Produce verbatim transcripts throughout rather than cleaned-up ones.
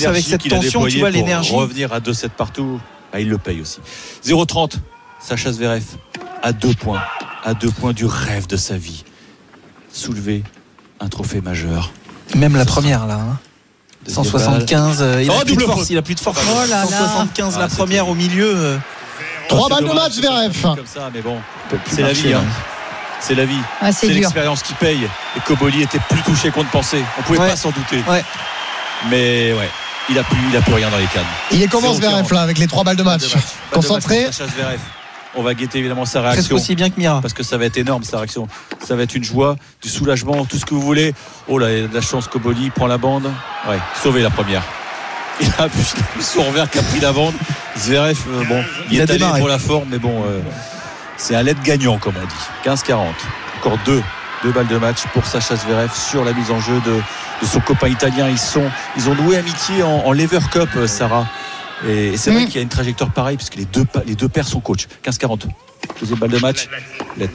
plus avec cette tension, tu vois l'énergie. Revenir à deux sept partout, ah, il le paye aussi. zéro trente, Sacha Zverev à deux points, à deux points du rêve de sa vie. Soulever un trophée majeur. Même la première là. Hein. cent soixante-quinze, euh, il, oh, a plus de force, il a plus de force. Oh là là. cent soixante-quinze, ah, la première au milieu. Euh... Trois balles de match, Zverev. Comme ça, mais bon, c'est la vie. Hein. C'est la vie. Ah, c'est c'est dur. L'expérience qui paye. Et Cobolli était plus touché qu'on ne pensait. On pouvait ouais. pas s'en douter. Ouais. Mais ouais, il a plus, il a plus rien dans les cannes. Il est comment Zverev là avec les trois balles de match, de match. Concentré. On va guetter évidemment sa réaction. Presque aussi bien que Mira. Parce que ça va être énorme sa réaction. Ça va être une joie, du soulagement, tout ce que vous voulez. Oh là, il a de la chance, Cobolli prend la bande. Ouais, sauvé la première. Il a plus son revers qui a pris la bande. Zverev, euh, bon, il, il est allé démarré. Pour la forme, mais bon, euh, c'est un lead gagnant comme on dit. quinze quarante. Encore deux, deux balles de match pour Sacha Zverev sur la mise en jeu de, de son copain italien. Ils sont, ils ont noué amitié en, en Lever Cup, Sarah. Et c'est vrai mmh. qu'il y a une trajectoire pareille puisque les deux, les deux pairs sont coachs. quinze quarante. Deuxième balle de match. Let.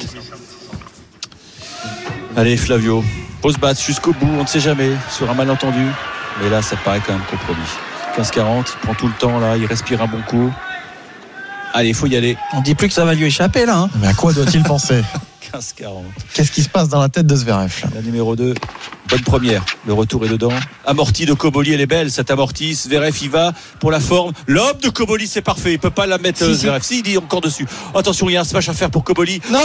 Allez Flavio, faut se battre jusqu'au bout, on ne sait jamais, sur un malentendu. Mais là ça paraît quand même compromis. quinze quarante, il prend tout le temps là, il respire un bon coup. Allez, il faut y aller. On dit plus que ça va lui échapper là. Hein. Mais à quoi doit-il penser? quinze quarante. Qu'est-ce qui se passe dans la tête de Zverev là? La numéro deux, bonne première. Le retour est dedans. Amorti de Cobolli, elle est belle cette amortie. Zverev y va pour la forme. Lob de Cobolli, c'est parfait. Il peut pas la mettre si, Zverev. Si, il est encore dessus. Attention, il y a un smash à faire pour Cobolli. Non,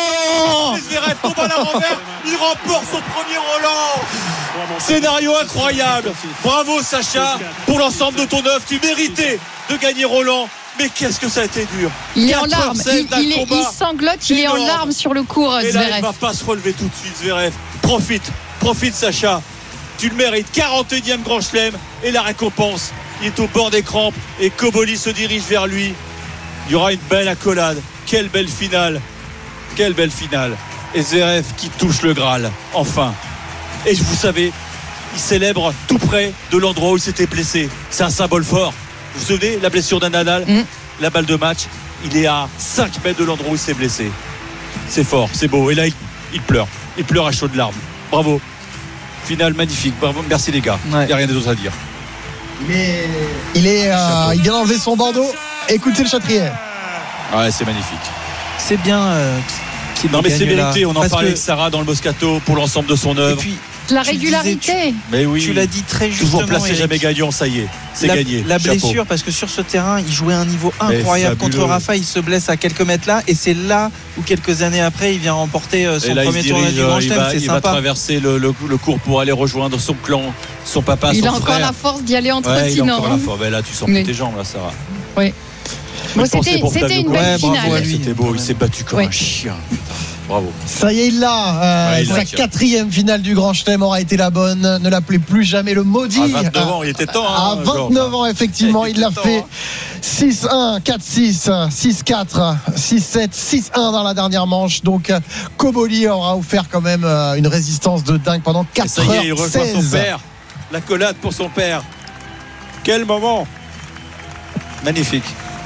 Zverev tombe à la renverse. Il remporte son premier Roland. Scénario incroyable. Bravo Sacha pour l'ensemble de ton œuvre. Tu méritais de gagner Roland. Mais qu'est-ce que ça a été dur. Il est en larmes, il, il, est, il sanglote, il est en larmes sur le court, Zverev. Et là, il va pas se relever tout de suite, Zverev. Profite, profite Sacha. Tu le mérites. quarante et unième Grand Chelem et la récompense. Il est au bord des crampes et Cobolli se dirige vers lui. Il y aura une belle accolade. Quelle belle finale. Quelle belle finale. Et Zverev qui touche le Graal, enfin. Et vous savez, il célèbre tout près de l'endroit où il s'était blessé. C'est un symbole fort. Vous vous souvenez, la blessure d'un Nadal, mmh. la balle de match, il est à cinq mètres de l'endroit où il s'est blessé. C'est fort, c'est beau. Et là, il, il pleure. Il pleure à chaudes larmes. Bravo. Finale magnifique. Bravo. Merci les gars. Il ouais. n'y a rien d'autre à dire. Il est, il, est euh, il vient d'enlever son bandeau. Écoutez le Châtrier. Ouais, c'est magnifique. C'est bien. Euh, qu'il non, mais c'est mérité. Là. On en parlait avec Sarah dans le Moscato pour l'ensemble de son œuvre. Et puis, la régularité. Disais, tu, mais oui, tu l'as dit très justement. Toujours placé, jamais gagnant, ça y est, c'est la, gagné. La blessure, Chapeau. Parce que sur ce terrain, il jouait à un niveau incroyable contre Rafa. Il se blesse à quelques mètres là, et c'est là où quelques années après, il vient remporter son là, premier tournoi du Grand Chelem. C'est il sympa. Va traverser le, le, le cours pour aller rejoindre son clan, son papa, il son frère. Il a encore la force d'y aller en ouais, trottinant. Hein. Ben là, tu sens plus tes jambes là, Sarah. Oui. Bon, c'était, c'était une belle ouais, finale. C'était beau, il s'est battu comme ouais. un chien. Bravo. Ça y est, il l'a. Euh, ouais, sa quatrième finale du Grand Chelem aura été la bonne. Ne l'appelez plus jamais le maudit. À vingt-neuf ans, il était temps. À hein, vingt-neuf genre. ans, effectivement, il, il l'a temps, fait. Hein. six un, quatre six, six quatre, six sept, six un dans la dernière manche. Donc, Cobolli aura offert quand même une résistance de dingue pendant quatre heures. Ça y est, il rejoint son père. L'accolade pour son père. Quel moment. Magnifique.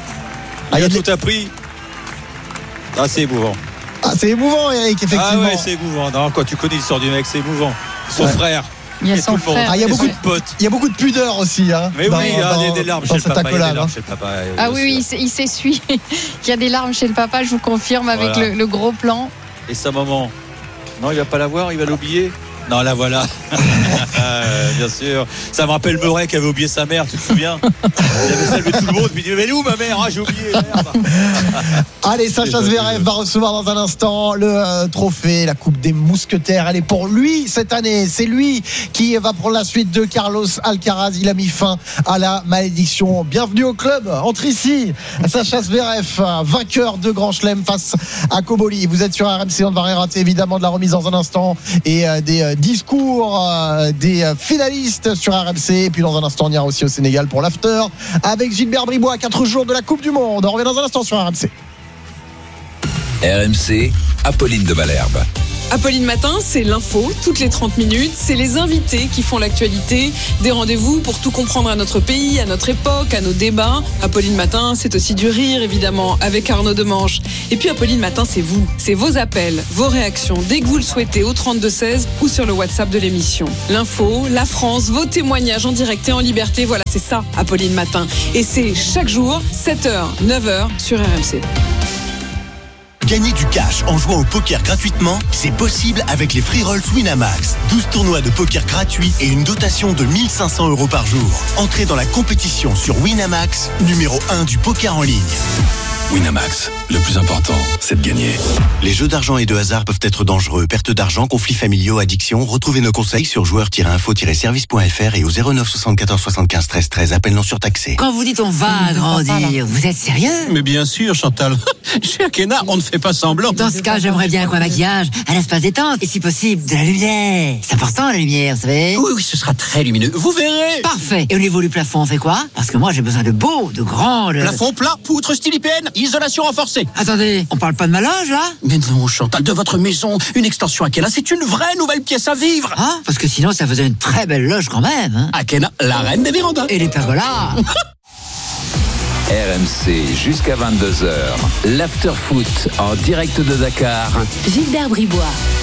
Il ah, a tout des... appris. Ah, c'est émouvant. Ah, c'est émouvant, Eric, effectivement. Ah ouais, c'est émouvant. Non, quand tu connais l'histoire du mec, c'est émouvant. Son ouais. frère. Il y a son frère. Ah, il y a beaucoup de potes. Il y a beaucoup de pudeur aussi. Hein, mais dans, oui, il y a des, des larmes chez le papa. Il y a des larmes chez le papa. Ah oui, oui, il s'essuie. Il y a des larmes chez le papa, je vous confirme, avec voilà. le, le gros plan. Et sa maman. Non, il va pas la voir, il va l'oublier. Non, la voilà. euh, bien sûr. Ça me rappelle Murray qui avait oublié sa mère, tu te souviens? Il avait salué tout le monde, puis il dit mais elle est où ma mère? Ah, j'ai oublié. Merde. Allez, Sacha Zverev va recevoir dans un instant le euh, trophée, la Coupe des Mousquetaires. Elle est pour lui cette année. C'est lui qui va prendre la suite de Carlos Alcaraz. Il a mis fin à la malédiction. Bienvenue au club. Entre ici, Sacha Zverev, vainqueur de Grand Chelem face à Cobolli. Vous êtes sur R M C, on ne va rien rater évidemment de la remise dans un instant et euh, des euh, discours euh, des euh, finalistes sur R M C. Et puis dans un instant, on ira aussi au Sénégal pour l'after avec Gilbert Bribois à quatre jours de la Coupe du Monde. On revient dans un instant sur R M C. R M C, Apolline de Malherbe. Apolline Matin, c'est l'info, toutes les trente minutes. C'est les invités qui font l'actualité. Des rendez-vous pour tout comprendre à notre pays, à notre époque, à nos débats. Apolline Matin, c'est aussi du rire, évidemment, avec Arnaud Demanche. Et puis Apolline Matin, c'est vous. C'est vos appels, vos réactions, dès que vous le souhaitez, au trente-deux seize ou sur le WhatsApp de l'émission. L'info, la France, vos témoignages en direct et en liberté. Voilà, c'est ça, Apolline Matin. Et c'est chaque jour, sept heures, neuf heures, sur R M C. Gagner du cash en jouant au poker gratuitement, c'est possible avec les Free Rolls Winamax. douze tournois de poker gratuits et une dotation de mille cinq cents euros par jour. Entrez dans la compétition sur Winamax, numéro un du poker en ligne. Winamax, le plus important, c'est de gagner. Les jeux d'argent et de hasard peuvent être dangereux. Perte d'argent, conflits familiaux, addiction. Retrouvez nos conseils sur joueurs tiret info tiret service point f r et au zéro neuf soixante-quatorze soixante-quinze treize treize. Appel non surtaxé. Quand vous dites on va agrandir, vous êtes sérieux? Mais bien sûr, Chantal. Chez Akena, on ne fait pas semblant. Dans ce cas, j'aimerais bien un maquillage, un espace détente et si possible, de la lumière. C'est important la lumière, vous savez? Oui, oui, ce sera très lumineux. Vous verrez. Parfait. Et au niveau du plafond, on fait quoi? Parce que moi, j'ai besoin de beau, de grand. De... Plafond plat, poutre style I P N, isolation renforcée. Attendez, on parle pas de ma loge, là? Mais non, Chantal, de votre maison, une extension Akena, c'est une vraie nouvelle pièce à vivre. Ah, parce que sinon, ça faisait une très belle loge quand même. Hein. Akena, la reine des vérandas. Et les pergolas. R M C jusqu'à vingt-deux heures. L'after-foot en direct de Dakar. Gilbert Bribois.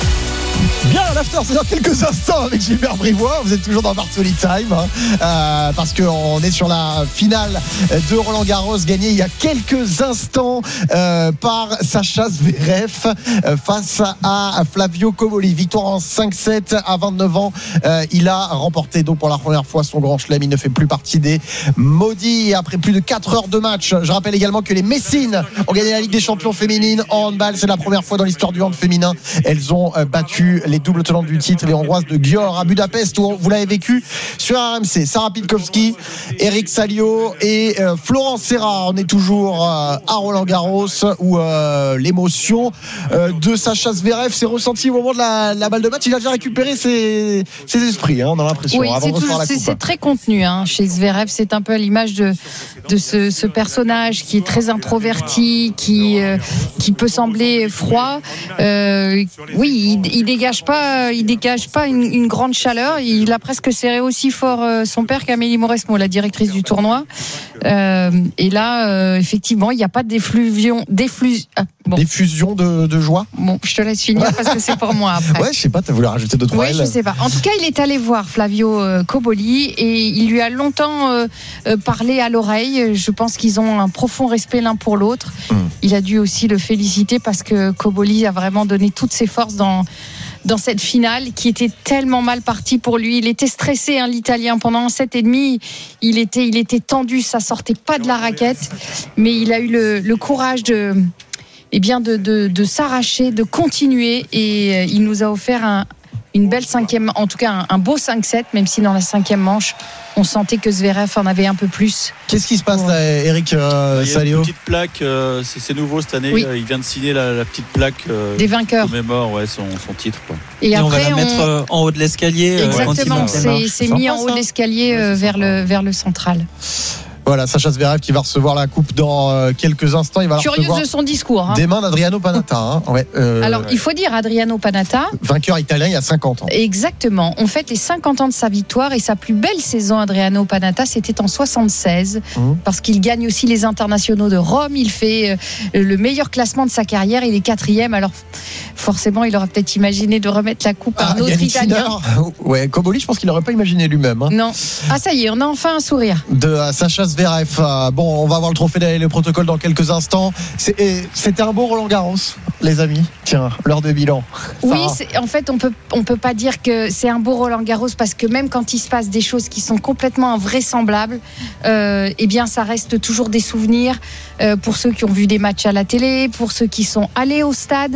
Bien, l'after, c'est dans quelques instants avec Gilbert Bribois. Vous êtes toujours dans Bartoli Time, hein, euh, parce qu'on est sur la finale de Roland Garros, gagnée il y a quelques instants euh, par Sacha Zverev euh, face à Flavio Cobolli. Victoire en cinq sept à vingt-neuf ans. Euh, il a remporté donc pour la première fois son grand chelem. Il ne fait plus partie des maudits après plus de quatre heures de match. Je rappelle également que les Messines ont gagné la Ligue des champions féminines en handball. C'est la première fois dans l'histoire du hand féminin. Elles ont euh, battu les doubles tenants du titre, les Hongroises de Győr à Budapest, où vous l'avez vécu sur R M C. Sarah Pitkowski, Eric Salio et euh, Florence Serra. On est toujours euh, à Roland Garros, où euh, l'émotion euh, de Sacha Zverev s'est ressentie au moment de la, la balle de match. Il a déjà récupéré ses, ses esprits, hein, on a l'impression. Oui, avant c'est, de toujours, la c'est, coupe. c'est très contenu hein, chez Zverev. C'est un peu à l'image de, de ce, ce personnage qui est très introverti, qui, euh, qui peut sembler froid. Euh, oui, il, il dégage pas, il dégage pas une, une grande chaleur. Il a presque serré aussi fort euh, son père qu'Amélie Mauresmo, la directrice du tournoi. Euh, et là, euh, effectivement, il n'y a pas d'effluvion, d'efflus, ah, bon. D'effusion de, de joie. Bon, je te laisse finir parce que c'est pour moi après. Ouais, je sais pas, t'as voulu rajouter deux trois. Oui, je sais pas. En tout cas, il est allé voir Flavio euh, Cobolli et il lui a longtemps euh, euh, parlé à l'oreille. Je pense qu'ils ont un profond respect l'un pour l'autre. Mmh. Il a dû aussi le féliciter parce que Cobolli a vraiment donné toutes ses forces dans dans cette finale qui était tellement mal partie pour lui. Il était stressé, hein, l'Italien. Pendant un set et demi, il était, il était tendu, ça sortait pas de la raquette. Mais il a eu le, le courage de, eh bien de, de, de s'arracher, de continuer. Et euh, il nous a offert un, une belle cinquième, en tout cas un, un beau cinq sept, même si dans la cinquième manche, on sentait que Zverev en avait un peu plus. Qu'est-ce qui se passe là, Eric euh, Il y a Salio? une petite plaque, euh, c'est, c'est nouveau cette année. Oui. Il vient de signer la, la petite plaque euh, des vainqueurs. qui commémore ouais, son, son titre. Quoi. Et, Et après, on va la on... mettre euh, en haut de l'escalier. Exactement, euh, c'est, c'est mis en haut de l'escalier euh, vers, le, vers le central. Voilà, Sacha Zverev qui va recevoir la coupe dans euh, quelques instants. Il va Curieuse de son discours. Hein. Des mains d'Adriano Panatta. Hein. Ouais, euh, Alors, il faut dire Adriano Panatta. Vainqueur italien il y a cinquante ans. Exactement. On fête les cinquante ans de sa victoire et sa plus belle saison, Adriano Panatta, c'était en soixante-seize. Mmh. Parce qu'il gagne aussi les internationaux de Rome. Il fait euh, le meilleur classement de sa carrière. Il est quatrième. Alors, forcément, il aurait peut-être imaginé de remettre la coupe à ah, un autre Yannick Italien. Sinner. Ouais, Cobolli, je pense qu'il n'aurait pas imaginé lui-même. Hein. Non. Ah, ça y est, on a enfin un sourire. De uh, Sacha Zverev. Uh, Bon, on va avoir le trophée et le protocole dans quelques instants. C'est, c'était un beau Roland Garros, les amis. Tiens, l'heure de bilan. Oui, c'est, en fait, on peut, on peut pas dire que c'est un beau Roland Garros parce que même quand il se passe des choses qui sont complètement invraisemblables, euh, eh bien, ça reste toujours des souvenirs euh, pour ceux qui ont vu des matchs à la télé, pour ceux qui sont allés au stade,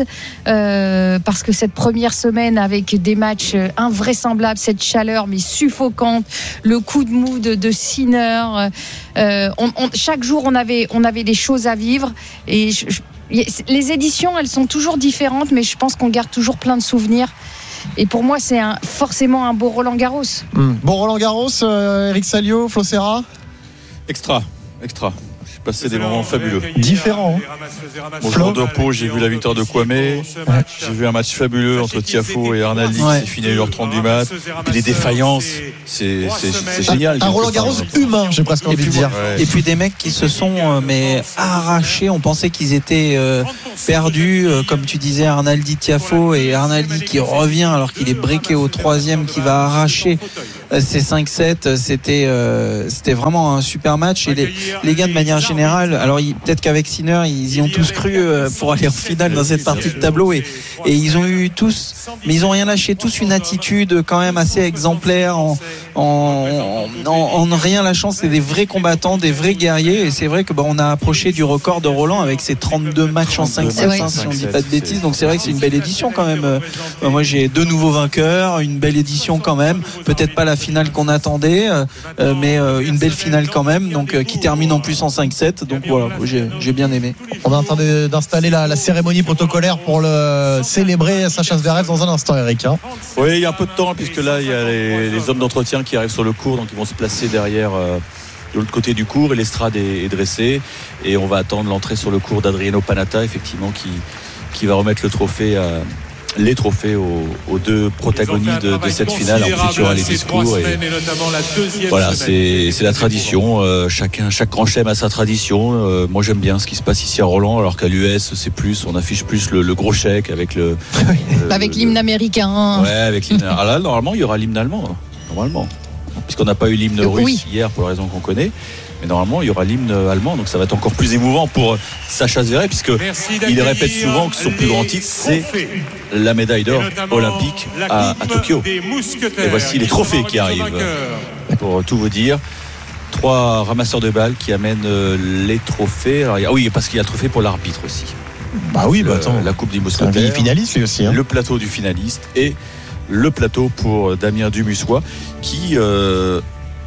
euh, parce que cette première semaine avec des matchs invraisemblables, cette chaleur mais suffocante, le coup de mou de, de Sinner, euh, on, on, chaque jour on avait, on avait des choses à vivre et je, je, les éditions elles sont toujours différentes mais je pense qu'on garde toujours plein de souvenirs et pour moi c'est un, forcément un beau Roland Garros. Mmh. Bon Roland Garros, euh, Eric Salio, Flo Serra. Extra, extra. J'ai passé des moments fabuleux. Différents. Au jour de repos, j'ai vu la victoire de Kwame. Ouais. J'ai vu un match fabuleux entre Tiafoe et Arnaldi ouais. qui s'est fini à une heure trente du mat. Et puis les défaillances, c'est, c'est, c'est génial. Un Roland Garros humain, j'ai presque envie de dire. Ouais. Et puis des mecs qui se sont euh, mais arrachés. On pensait qu'ils étaient euh, perdus, euh, comme tu disais, Arnaldi, Tiafoe, et Arnaldi qui revient alors qu'il est breaké au troisième, qui va arracher euh, ses cinq sept. C'était, euh, c'était vraiment un super match. Et les, les gars, de manière générale, alors ils, peut-être qu'avec Sinner, ils y ont tous cru euh, pour aller en finale dans cette partie de tableau, et, et ils ont eu tous, mais ils ont rien lâché, tous une attitude quand même assez exemplaire, en, en, en, en rien lâchant. C'est des vrais combattants, des vrais guerriers, et c'est vrai que bah, on a approché du record de Roland avec ses trente-deux matchs en cinq sept, hein, si on dit pas de bêtises. Donc c'est vrai que c'est une belle édition quand même. Euh, moi j'ai deux nouveaux vainqueurs, une belle édition quand même. Peut-être pas la finale qu'on attendait, euh, mais euh, une belle finale quand même. Donc euh, qui termine en plus en cinq sept. Donc voilà, j'ai, j'ai bien aimé. On est en train de, d'installer la, la cérémonie protocolaire pour le célébrer Sacha Zverev dans un instant, Eric. Hein. Oui, il y a un peu de temps, puisque là il y a les, les hommes d'entretien qui arrivent sur le court, donc ils vont se placer derrière euh, de l'autre côté du court, et l'estrade est, est dressée, et on va attendre l'entrée sur le court d'Adriano Panatta, effectivement, qui, qui va remettre le trophée à, les trophées aux, aux deux protagonistes de, de cette finale. Ensuite il y aura les discours, et voilà, c'est, c'est la tradition. Euh, chacun, chaque grand chelem a sa tradition. Euh, moi j'aime bien ce qui se passe ici à Roland, alors qu'à l'U S c'est plus, on affiche plus le, le gros chèque avec le, le avec l'hymne le, américain. Ouais, avec l'hymne. Ah là, normalement il y aura l'hymne allemand, normalement, puisqu'on n'a pas eu l'hymne russe oui. hier pour la raison qu'on connaît. Mais normalement, il y aura l'hymne allemand, donc ça va être encore plus émouvant pour Sacha Zverev, puisque il répète souvent que son plus grand titre, c'est la médaille d'or olympique à, à Tokyo. Et voici les trophées qui arrivent. Pour tout vous dire, trois ramasseurs de balles qui amènent les trophées. Alors, ah oui, parce qu'il y a le trophée pour l'arbitre aussi. Bah oui, bah attends. La Coupe des Mousquetaires. C'est un finaliste lui aussi. Hein. Le plateau du finaliste et le plateau pour Damien Dumussois, qui. Euh,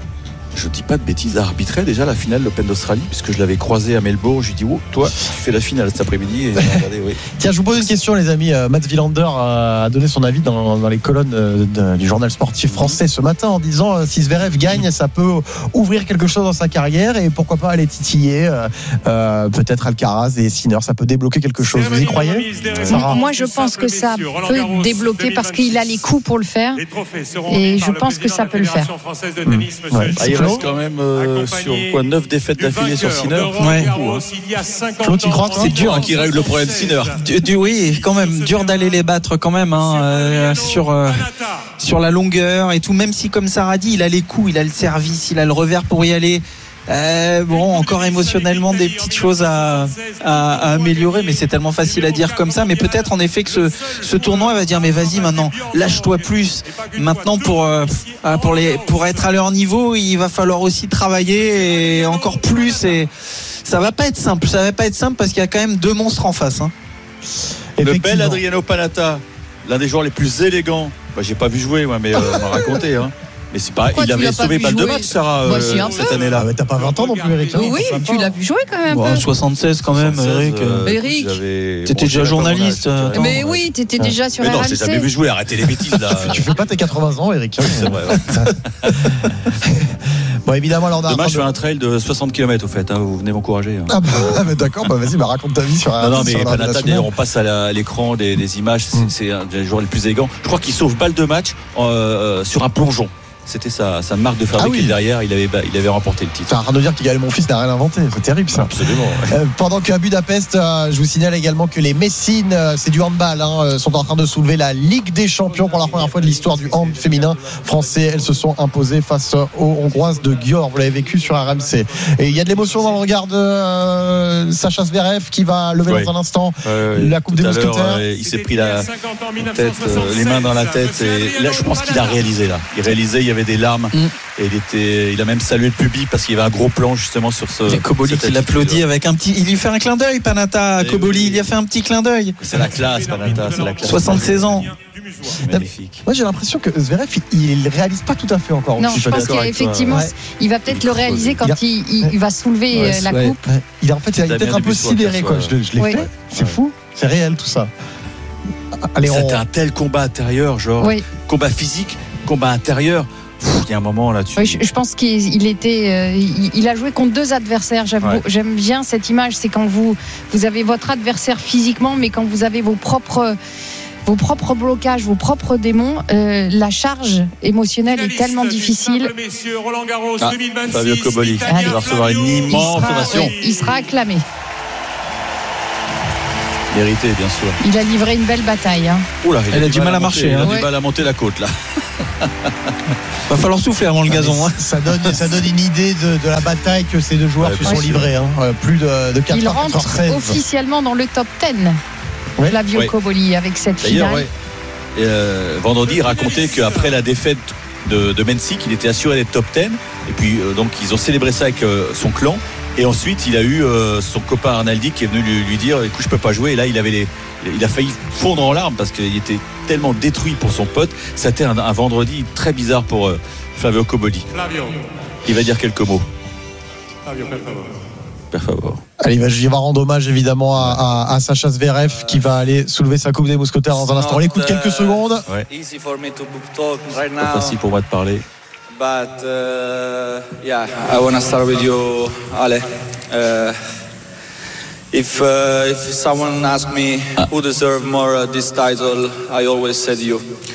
je dis pas de bêtises, a arbitré déjà la finale de l'Open d'Australie, puisque je l'avais croisé à Melbourne. Je lui dis, oh, toi, tu fais la finale cet après-midi. Et regardez, oui. Tiens, je vous pose une question, les amis. Mats Wilander a donné son avis dans, dans les colonnes de, de, du journal sportif français ce matin, en disant si Zverev gagne, ça peut ouvrir quelque chose dans sa carrière, et pourquoi pas aller titiller euh, peut-être Alcaraz et Sinner. Ça peut débloquer quelque chose. Vous y croyez, Sarah? Moi, je pense que ça peut débloquer, parce qu'il a les coups pour le faire, et je pense que ça peut le faire. Mmh. Ouais. Ah, il reste quand même euh, sur quoi, neuf défaites d'affilée sur Sinner. Ouais. Flo, tu crois que c'est dur hein, qui règle le problème de Sinner. Du, du, oui, quand même dur d'aller les battre quand même hein, euh, sur euh, sur la longueur et tout. Même si, comme Sarah dit, il a les coups, il a le service, il a le revers pour y aller. Euh, bon, encore émotionnellement des petites choses à, à, à améliorer, mais c'est tellement facile à dire comme ça. Mais peut-être en effet que ce, ce tournoi va dire mais vas-y maintenant, lâche-toi plus. Maintenant pour euh, pour les pour être à leur niveau, il va falloir aussi travailler et encore plus. Et ça va pas être simple. Ça va pas être simple parce qu'il y a quand même deux monstres en face. Hein. Le bel Adriano Panatta, l'un des joueurs les plus élégants. Bah, j'ai pas vu jouer, moi, mais euh, on m'a raconté. Hein. Mais c'est pas, il avait sauvé balle de match, Sarah, bah, euh, cette année-là. Ah, mais t'as pas vingt ans non plus, Eric. Oui, tu l'as vu jouer quand même. Bon, soixante-seize quand même, Eric. Euh, Eric, t'étais déjà journaliste. Attends, mais oui, t'étais ouais. déjà sur mais R M C. Non, j'ai jamais vu jouer. Arrêtez les bêtises là. Tu fais pas tes quatre-vingts ans, Eric. C'est vrai. Ouais. Bon, évidemment, alors, demain, je fais un trail de soixante kilomètres au fait. Hein, vous venez m'encourager. Hein. Ah, bah, mais d'accord, bah, vas-y, bah, raconte ta vie sur R M C. Non, non, mais Panatta, d'ailleurs, on passe à, la, à l'écran des, des images. C'est, mm. c'est un des joueurs les plus élégants. Je crois qu'il sauve balle de match euh, sur un plongeon. C'était sa, sa marque de fabrique. Ah oui. Derrière, il avait, il avait remporté le titre. C'est rien de dire qu'il mon fils n'a rien inventé. C'est terrible ça. Absolument. Ouais. Euh, pendant qu'à Budapest, euh, je vous signale également que les Messines, euh, c'est du handball, hein, sont en train de soulever la Ligue des Champions pour la première fois de l'histoire du hand féminin français. Elles se sont imposées face aux Hongroises de Győr. Vous l'avez vécu sur R M C. Et il y a de l'émotion dans le regard de euh, Sacha Zverev qui va lever oui. dans un instant euh, la Coupe des Mousquetaires. Euh, il s'est pris la tête, euh, les mains dans la tête. Et là, je pense qu'il a réalisé. Là, il réalisait. Il y avait des larmes mm. et il était, il a même salué le public parce qu'il y avait un gros plan justement sur ce. Et Koboli qui l'applaudit avec un petit, il lui fait un clin d'œil, Panatta. Koboli, oui. il lui a fait un petit clin d'œil. C'est la classe, Panatta, c'est la classe. soixante-seize ans. C'est magnifique. Moi j'ai l'impression que Zverev il, il réalise pas tout à fait encore. Non, je, je pense qu'effectivement ouais. il va peut-être le réaliser quand il, il, il va soulever ouais, la ouais. coupe. Ouais. Il est en fait il est peut-être un peu sidéré quoi. Je, je l'ai oui. fait. C'est ouais. fou, c'est réel tout ça. Allez, c'était on... un tel combat intérieur, genre oui. combat physique, combat intérieur. Il y a un moment là-dessus. Oui, je, je pense qu'il il était, euh, il, il a joué contre deux adversaires. J'aime, Ouais. j'aime bien cette image. C'est quand vous, vous avez votre adversaire physiquement, mais quand vous avez vos propres, vos propres blocages, vos propres démons, euh, la charge émotionnelle est tellement difficile. Ah, Flavio Cobolli, Allez. il va recevoir une Il immense sera, ovation. ouais, il sera acclamé. Mérité, bien sûr. Il a livré une belle bataille. Hein. Oula, il Elle a du mal à monter, marcher, Il a hein. du Ouais. mal à monter la côte là. Va falloir souffler avant le gazon. Hein. Ça donne, ça donne une idée de, de la bataille que ces deux joueurs Ouais, se bien sont sûr. livrés. Hein. Euh, Plus de, de quatre Il heures, quatre heures rentre seize. officiellement dans le top dix. Ouais. Flavio Ouais. Cobolli avec cette D'ailleurs, finale. ouais, euh, vendredi, il racontait qu'après la défaite de, de Mencic, il était assuré d'être top dix. Et puis, euh, donc, ils ont célébré ça avec euh, son clan. Et ensuite, il a eu euh, son copain Arnaldi qui est venu lui, lui dire écoute, je peux pas jouer. Et là, il avait les, il a failli fondre en larmes parce qu'il était tellement détruit pour son pote. C'était un, un vendredi très bizarre pour euh, Flavio Cobolli. Il va dire quelques mots. Per favor. Allez, bah, je vais rendre hommage évidemment à, à, à Sacha Zverev qui va aller soulever sa coupe des mousquetaires dans un instant. On l'écoute quelques secondes. Ouais. Easy for me to talk right Pas now, facile pour moi de parler. but uh, yeah, I want to start with you, Ale. Uh, if uh, if someone asks me who deserves more uh, this title, I always said you.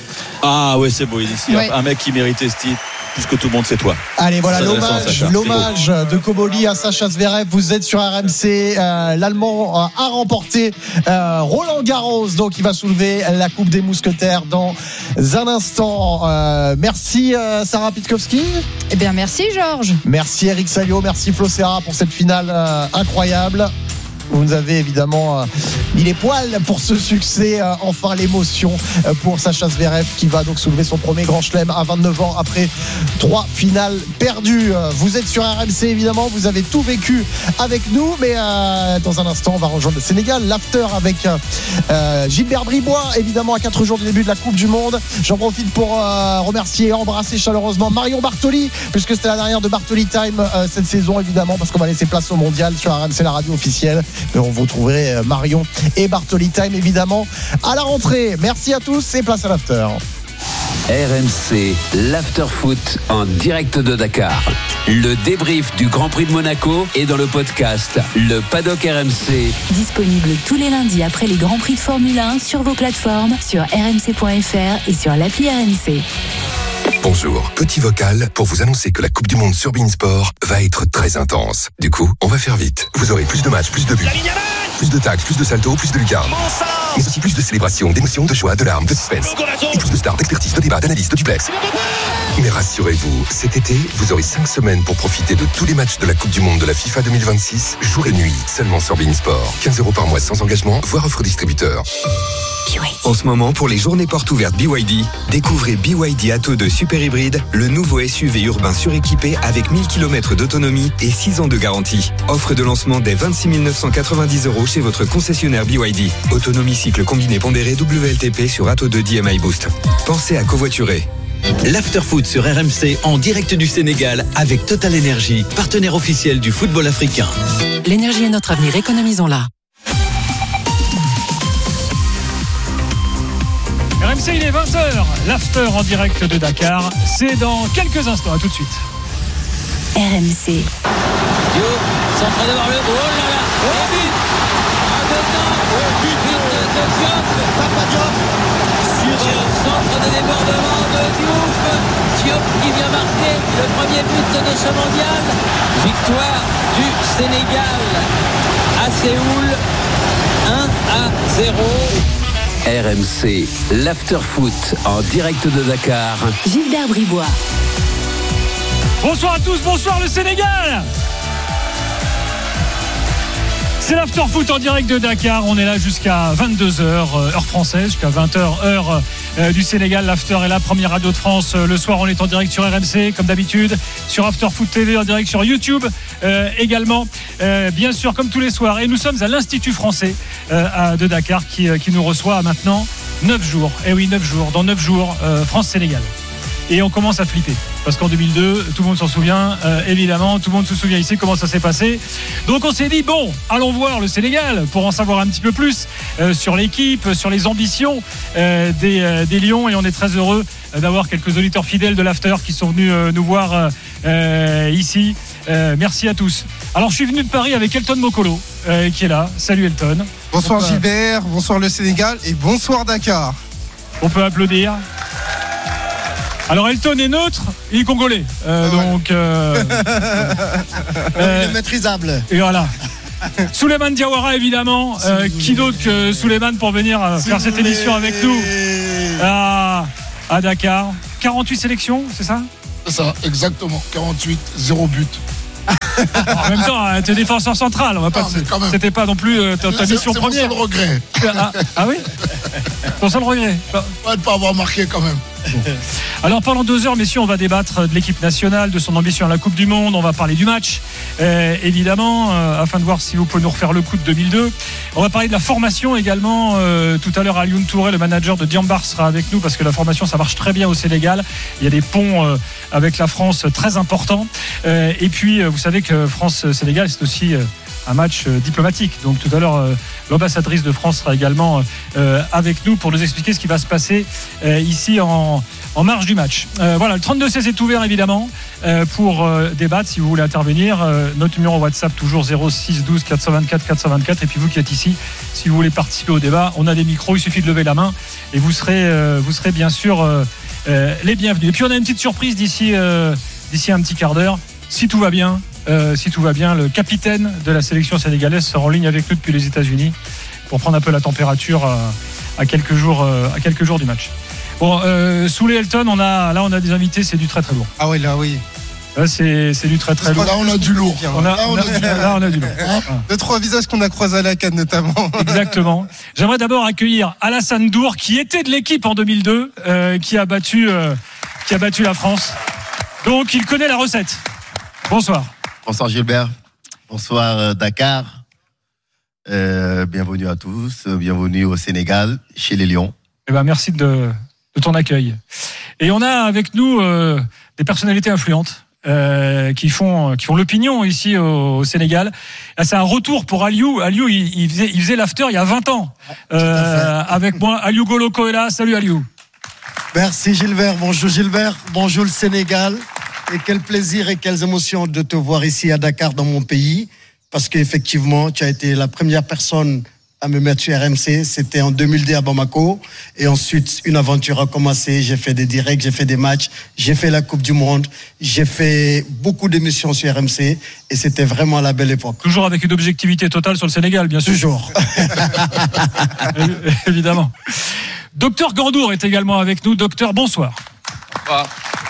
Ah ouais, c'est beau, il dit s'il y a Ouais. un mec qui méritait ce titre, plus que tout le monde, c'est toi. Allez, voilà Ça, l'hommage, ça, ça, ça. l'hommage de Cobolli à Sacha Zverev. Vous êtes sur R M C. Euh, L'Allemand euh, a remporté euh, Roland Garros, donc il va soulever la coupe des mousquetaires dans un instant. Euh, merci euh, Sarah Pitkowski. Eh bien, merci Georges. Merci Eric Salio, merci Flo Serra pour cette finale euh, incroyable. Vous nous avez évidemment euh, mis les poils pour ce succès. Euh, enfin l'émotion euh, pour Sacha Zverev qui va donc soulever son premier grand chelem à vingt-neuf ans après trois finales perdues. Euh, vous êtes sur R M C évidemment, vous avez tout vécu avec nous, mais euh, dans un instant on va rejoindre le Sénégal, l'after avec euh, Gilbert Bribois évidemment à quatre jours du début de la Coupe du Monde. J'en profite pour euh, remercier et embrasser chaleureusement Marion Bartoli puisque c'était la dernière de Bartoli Time euh, cette saison évidemment parce qu'on va laisser place au mondial sur R M C, la radio officielle. Mais on vous retrouverez Marion et Bartoli Time évidemment à la rentrée. Merci à tous et place à l'after. R M C, l'after-foot en direct de Dakar. Le débrief du Grand Prix de Monaco est dans le podcast Le Paddock R M C. Disponible tous les lundis après les Grands Prix de Formule un sur vos plateformes, sur r m c point f r et sur l'appli R M C. Bonjour, petit vocal pour vous annoncer que la Coupe du Monde sur Beansport va être très intense. Du coup, on va faire vite. Vous aurez plus de matchs, plus de buts, plus de tags, plus de saltos, plus de lucarnes. Mais aussi plus de célébrations, d'émotions, de joie, de larmes, de suspense. Et plus de stars, d'expertise, de débats, d'analyses, de duplex. Mais rassurez-vous, cet été, vous aurez cinq semaines pour profiter de tous les matchs de la Coupe du Monde de la FIFA deux mille vingt-six, jour et nuit, seulement sur Beansport. quinze euros par mois sans engagement, voire offre distributeur. En ce moment, pour les journées portes ouvertes B Y D, découvrez B Y D Atto deux Super Hybride, le nouveau S U V urbain suréquipé avec mille kilomètres d'autonomie et six ans de garantie. Offre de lancement dès vingt-six mille neuf cent quatre-vingt-dix euros chez votre concessionnaire B Y D. Autonomie cycle combiné pondéré W L T P sur Atto deux D M I Boost. Pensez à covoiturer. L'Afterfoot sur R M C en direct du Sénégal avec Total Energy, partenaire officiel du football africain. L'énergie est notre avenir, économisons-la. R M C, il est vingt heures, l'after en direct de Dakar, c'est dans quelques instants, à tout de suite. R M C. Diouf, centre de Mario, oh là là, oh but, ah dedans, oh but de Diop, Papa Diop, sur le centre de débordement de Diouf, Diop qui vient marquer le premier but de ce mondial, victoire du Sénégal à Séoul, un à zéro. R M C, l'after-foot en direct de Dakar. Gilbert Bribois. Bonsoir à tous, bonsoir le Sénégal. C'est l'after-foot en direct de Dakar. On est là jusqu'à vingt-deux heures, heure française, jusqu'à vingt heures, heure euh, du Sénégal. L'after est la première radio de France. Euh, le soir, on est en direct sur R M C, comme d'habitude, sur Afterfoot T V, en direct sur YouTube euh, également, euh, bien sûr, comme tous les soirs. Et nous sommes à l'Institut français euh, à, de Dakar qui, euh, qui nous reçoit maintenant neuf jours. Eh oui, neuf jours. Dans neuf jours, euh, France-Sénégal. Et on commence à flipper. Parce qu'en deux mille deux, tout le monde s'en souvient, euh, évidemment, tout le monde se souvient ici comment ça s'est passé. Donc on s'est dit, bon, allons voir le Sénégal pour en savoir un petit peu plus euh, sur l'équipe, sur les ambitions euh, des, euh, des Lions. Et on est très heureux d'avoir quelques auditeurs fidèles de l'After qui sont venus euh, nous voir euh, ici. Euh, merci à tous. Alors je suis venu de Paris avec Elton Mokolo euh, qui est là. Salut Elton. Bonsoir peut... Gilbert, bonsoir le Sénégal et bonsoir Dakar. On peut applaudir. Alors Elton est neutre, il est congolais. Euh, ah ouais. Donc euh, euh, il est maîtrisable. Et voilà. Souleymane Diawara évidemment. Euh, qui d'autre que Souleymane pour venir euh, faire cette émission avec nous à, à Dakar. quarante-huit sélections, c'est ça ? C'est ça, exactement. quarante-huit, zéro but. En même temps, t'es défenseur central. On va pas non, te... C'était pas non plus euh, ta, ta mission c'est première. C'est mon seul regret. Ah, ah oui ? Ton seul regret ? Ouais, de ne pas avoir marqué quand même. Alors pendant deux heures, messieurs, on va débattre de l'équipe nationale, de son ambition à la Coupe du Monde. On va parler du match, euh, évidemment, euh, afin de voir si vous pouvez nous refaire le coup de deux mille deux. On va parler de la formation également. Euh, tout à l'heure, Alioune Touré, le manager de Diambar, sera avec nous parce que la formation, ça marche très bien au Sénégal. Il y a des ponts euh, avec la France très importants. Euh, et puis, euh, vous savez que France-Sénégal, c'est aussi... Euh, un match euh, diplomatique. Donc tout à l'heure, euh, l'ambassadrice de France sera également euh, avec nous pour nous expliquer ce qui va se passer euh, ici en, en marge du match. Euh, voilà, le trente-deux seize est ouvert évidemment euh, pour euh, débattre si vous voulez intervenir. Euh, notre numéro WhatsApp toujours zéro six douze quatre cent vingt-quatre quatre cent vingt-quatre. Et puis vous qui êtes ici, si vous voulez participer au débat, on a des micros, il suffit de lever la main et vous serez, euh, vous serez bien sûr euh, euh, les bienvenus. Et puis on a une petite surprise d'ici, euh, d'ici un petit quart d'heure. Si tout va bien, Euh, si tout va bien, le capitaine de la sélection sénégalaise sera en ligne avec nous depuis les États-Unis pour prendre un peu la température à, à quelques jours, à quelques jours du match. Bon, euh, sous les Elton, on a là on a des invités, c'est du très très lourd. Ah oui, là oui. Là c'est, c'est du très très lourd. Là on a du lourd. On a, on a, là on a du lourd. Hein deux trois visages qu'on a croisés à la canne notamment. Exactement. J'aimerais d'abord accueillir Alassane Dour qui était de l'équipe en deux mille deux, euh, qui a battu, euh, qui a battu la France. Donc il connaît la recette. Bonsoir. Bonsoir Gilbert, bonsoir euh, Dakar, euh, bienvenue à tous, euh, bienvenue au Sénégal, chez les Lions. Eh ben, merci de, de ton accueil. Et on a avec nous euh, des personnalités influentes euh, qui, font, qui font l'opinion ici au, au Sénégal. Là, c'est un retour pour Aliou. Aliou, il, il, faisait, il faisait l'after il y a vingt ans. Euh, avec moi, Aliou Goloko est là. Salut Aliou. Merci Gilbert, bonjour Gilbert, bonjour le Sénégal. Et quel plaisir et quelles émotions de te voir ici à Dakar, dans mon pays, parce qu'effectivement, tu as été la première personne à me mettre sur R M C. C'était en deux mille deux à Bamako. Et ensuite, une aventure a commencé. J'ai fait des directs, j'ai fait des matchs, j'ai fait la Coupe du Monde, j'ai fait beaucoup d'émissions sur R M C. Et c'était vraiment la belle époque. Toujours avec une objectivité totale sur le Sénégal, bien sûr. Toujours. Évidemment. Docteur Gandour est également avec nous. Docteur, bonsoir. Bonsoir.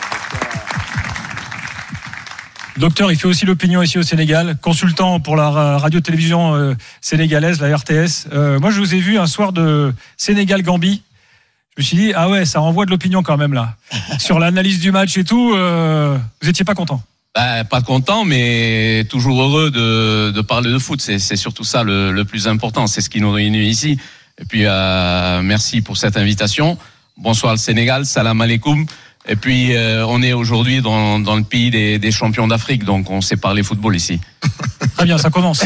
Docteur, il fait aussi l'opinion ici au Sénégal, consultant pour la radio-télévision euh, sénégalaise, la R T S. Euh, moi, je vous ai vu un soir de Sénégal-Gambie. Je me suis dit, ah ouais, ça envoie de l'opinion quand même là. Sur l'analyse du match et tout, euh, vous étiez pas content? Bah, pas content, mais toujours heureux de, de parler de foot. C'est, c'est surtout ça le, le plus important. C'est ce qui nous réunit ici. Et puis, euh, merci pour cette invitation. Bonsoir le Sénégal, salam alaikum. Et puis, euh, on est aujourd'hui dans, dans le pays des, des champions d'Afrique, donc on sait parler football ici. Très bien, ça commence.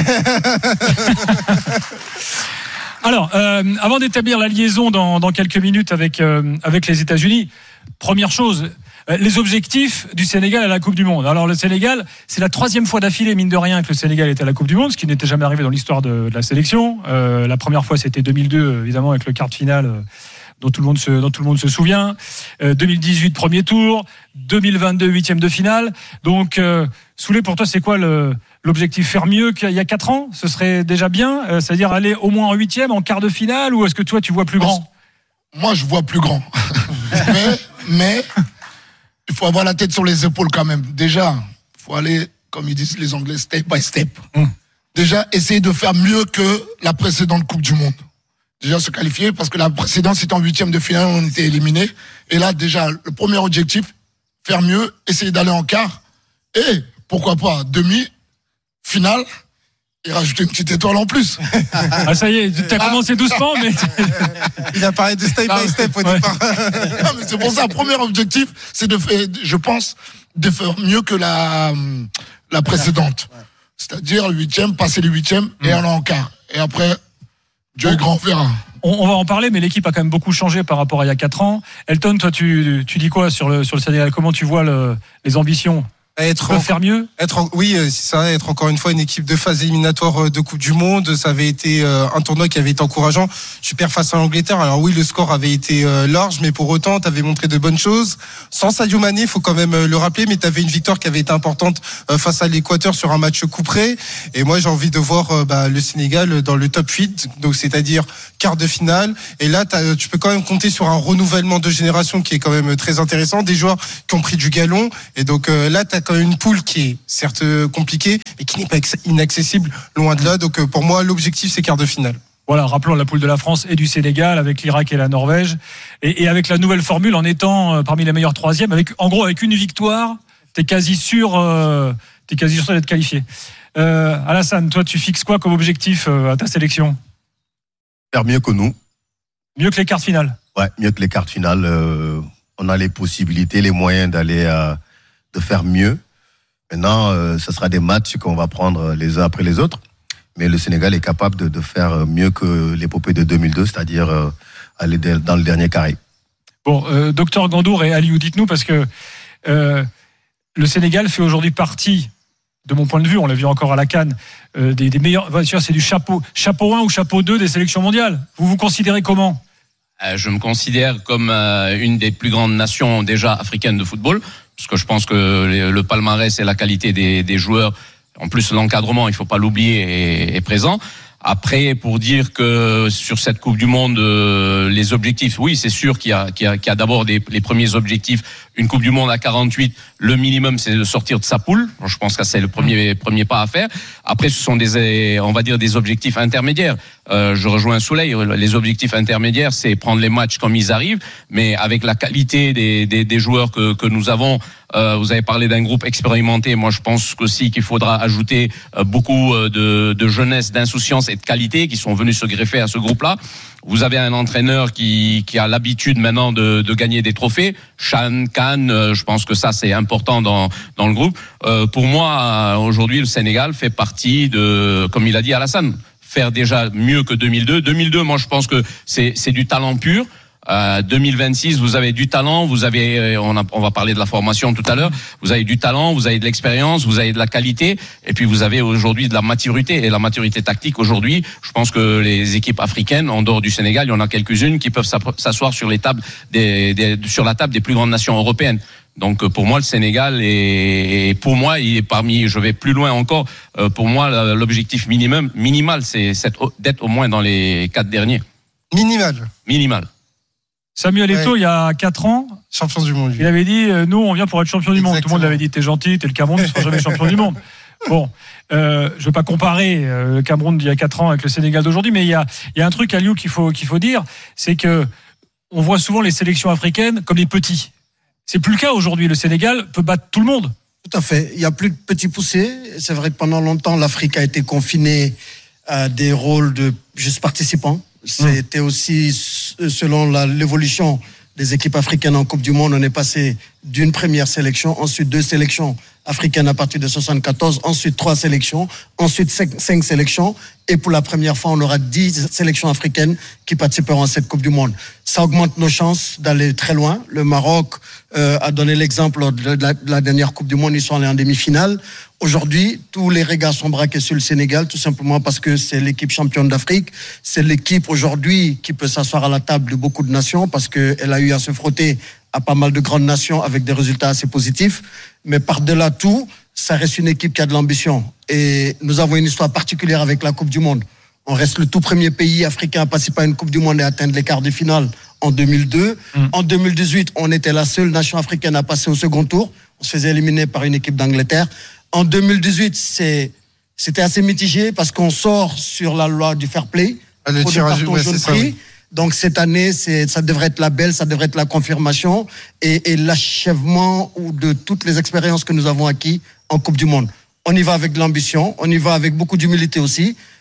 Alors, euh, avant d'établir la liaison dans, dans quelques minutes avec, euh, avec les États-Unis, première chose, euh, les objectifs du Sénégal à la Coupe du Monde. Alors, le Sénégal, c'est la troisième fois d'affilée, mine de rien, que le Sénégal était à la Coupe du Monde, ce qui n'était jamais arrivé dans l'histoire de, de la sélection. Euh, la première fois, c'était deux mille deux, évidemment, avec le quart de finale. Euh, dont tout le monde se, dont tout le monde se souvient. Euh, deux mille dix-huit, premier tour. deux mille vingt-deux, huitième de finale. Donc, euh, Soulé, pour toi, c'est quoi le, l'objectif? Faire mieux qu'il y a quatre ans? Ce serait déjà bien? euh, C'est-à-dire aller au moins en huitième, en quart de finale? Ou est-ce que toi, tu vois plus grand? Moi, je vois plus grand. mais, mais, il faut avoir la tête sur les épaules quand même. Déjà, il faut aller, comme ils disent les Anglais, step by step. Mmh. Déjà, essayer de faire mieux que la précédente Coupe du Monde. Déjà se qualifier, parce que la précédente c'était en huitième de finale, on était éliminé. Et là déjà le premier objectif, faire mieux, essayer d'aller en quart et pourquoi pas demi, finale et rajouter une petite étoile en plus. Ah ça y est, t'as ah. commencé doucement mais il a parlé de step by step au ouais. départ. Non, mais c'est pour ça, premier objectif, c'est de faire, je pense, de faire mieux que la la précédente. Ouais. C'est-à-dire le huitième, passer le huitième mmh. et aller en quart. Et après Dieu est grand, on verra. On, on va en parler, mais l'équipe a quand même beaucoup changé par rapport à il y a quatre ans. Elton, toi, tu, tu dis quoi sur le, sur le Sénégal? Comment tu vois le, les ambitions? Être en, faire mieux être en, Oui, c'est ça, être encore une fois une équipe de phase éliminatoire de Coupe du Monde. Ça avait été euh, un tournoi qui avait été encourageant. Tu perds face à l'Angleterre. Alors oui, le score avait été euh, large, mais pour autant, tu avais montré de bonnes choses. Sans Sadio Mané, il faut quand même euh, le rappeler, mais tu avais une victoire qui avait été importante euh, face à l'Équateur sur un match couperé. Et moi, j'ai envie de voir euh, bah, le Sénégal dans le top huit, donc c'est-à-dire quart de finale. Et là, tu peux quand même compter sur un renouvellement de génération qui est quand même très intéressant. Des joueurs qui ont pris du galon. Et donc euh, là, tu as une poule qui est certes compliquée et qui n'est pas inaccessible, loin de là. Donc pour moi, l'objectif, c'est quart de finale. Voilà, rappelons la poule de la France et du Sénégal avec l'Irak et la Norvège, et, et avec la nouvelle formule en étant parmi les meilleurs troisièmes, avec en gros avec une victoire, t'es quasi sûr, euh, t'es quasi sûr d'être qualifié. Euh, Alassane, toi, tu fixes quoi comme objectif euh, à ta sélection? Faire mieux que nous. Mieux que les quarts finales. Ouais, mieux que les quarts finales. Euh, on a les possibilités, les moyens d'aller, euh, de faire mieux. Maintenant, euh, ce sera des matchs qu'on va prendre les uns après les autres. Mais le Sénégal est capable de, de faire mieux que l'épopée de deux mille deux, c'est-à-dire euh, aller de, dans le dernier carré. Bon, euh, docteur Gandour et Aliou, dites-nous, parce que euh, le Sénégal fait aujourd'hui partie, de mon point de vue, on l'a vu encore à la CAN, euh, des, des meilleurs. C'est du chapeau, chapeau un ou chapeau deux des sélections mondiales. Vous vous considérez comment? euh, Je me considère comme euh, une des plus grandes nations déjà africaines de football. Parce que je pense que le palmarès et la qualité des, des joueurs, en plus l'encadrement, il faut pas l'oublier, est, est présent. Après, pour dire que sur cette Coupe du Monde, euh, les objectifs, oui, c'est sûr qu'il y a, qu'il y a, qu'il y a d'abord des, les premiers objectifs. Une Coupe du Monde à quarante-huit, le minimum, c'est de sortir de sa poule. Je pense que c'est le premier, premier pas à faire. Après, ce sont des, on va dire, des objectifs intermédiaires. Euh, je rejoins Souley. Les objectifs intermédiaires, c'est prendre les matchs comme ils arrivent, mais avec la qualité des, des, des joueurs que, que nous avons. Euh, vous avez parlé d'un groupe expérimenté. Moi, je pense aussi qu'il faudra ajouter euh, beaucoup de, de jeunesse, d'insouciance et de qualité qui sont venus se greffer à ce groupe-là. Vous avez un entraîneur qui, qui a l'habitude maintenant de, de gagner des trophées. Chan, Khan, euh, je pense que ça c'est important dans, dans le groupe. Euh, pour moi, aujourd'hui, le Sénégal fait partie de, comme il a dit Alassane, faire déjà mieux que deux mille deux. deux mille deux, moi je pense que c'est, c'est du talent pur. Euh, deux mille vingt-six, vous avez du talent, vous avez, on, a, on va parler de la formation tout à l'heure, vous avez du talent, vous avez de l'expérience, vous avez de la qualité, et puis vous avez aujourd'hui de la maturité, et la maturité tactique aujourd'hui, je pense que les équipes africaines, en dehors du Sénégal, il y en a quelques-unes qui peuvent s'asseoir sur les tables des, des, sur la table des plus grandes nations européennes. Donc pour moi, le Sénégal est, pour moi, il est parmi, je vais plus loin encore, pour moi, l'objectif minimum, minimal, c'est d'être au moins dans les quatre derniers. Minimal. Minimal. Samuel Eto'o, ouais. Il y a quatre ans, champion du monde. Il avait dit, euh, nous, on vient pour être champion du monde. Exactement. Tout le monde l'avait dit, t'es gentil, t'es le Cameroun, tu seras jamais champion du monde. Bon, euh, je veux pas comparer euh, le Cameroun d'il y a quatre ans avec le Sénégal d'aujourd'hui, mais il y a, il y a un truc, Aliou, qu'il faut, qu'il faut dire, c'est que on voit souvent les sélections africaines comme les petits. C'est plus le cas aujourd'hui. Le Sénégal peut battre tout le monde. Tout à fait. Il y a plus de petits poussés. C'est vrai que pendant longtemps, l'Afrique a été confinée à des rôles de juste participants. C'était aussi selon la, l'évolution des équipes africaines en Coupe du Monde. On est passé d'une première sélection, ensuite deux sélections africaines à partir de soixante-quatorze, ensuite trois sélections, ensuite cinq, cinq sélections. Et pour la première fois, on aura dix sélections africaines qui participeront à cette Coupe du Monde. Ça augmente nos chances d'aller très loin. Le Maroc euh, a donné l'exemple de la, de la dernière Coupe du Monde. Ils sont allés en demi-finale. Aujourd'hui, tous les regards sont braqués sur le Sénégal, tout simplement parce que c'est l'équipe championne d'Afrique. C'est l'équipe aujourd'hui qui peut s'asseoir à la table de beaucoup de nations parce qu'elle a eu à se frotter à pas mal de grandes nations avec des résultats assez positifs. Mais par-delà tout, ça reste une équipe qui a de l'ambition. Et nous avons une histoire particulière avec la Coupe du Monde. On reste le tout premier pays africain à participer à une Coupe du Monde et à atteindre les quarts de finale en deux mille deux. Mmh. En deux mille dix-huit, on était la seule nation africaine à passer au second tour. On se faisait éliminer par une équipe d'Angleterre. En deux mille dix-huit, c'est, c'était assez mitigé parce qu'on sort sur la loi du fair play. Ah, le tirage, ouais, c'est ça, oui. Donc cette année, c'est, ça devrait être la belle, ça devrait être la confirmation et, et l'achèvement de toutes les expériences que nous avons acquises en Coupe du Monde. On y va avec de l'ambition, on y va avec beaucoup d'humilité aussi,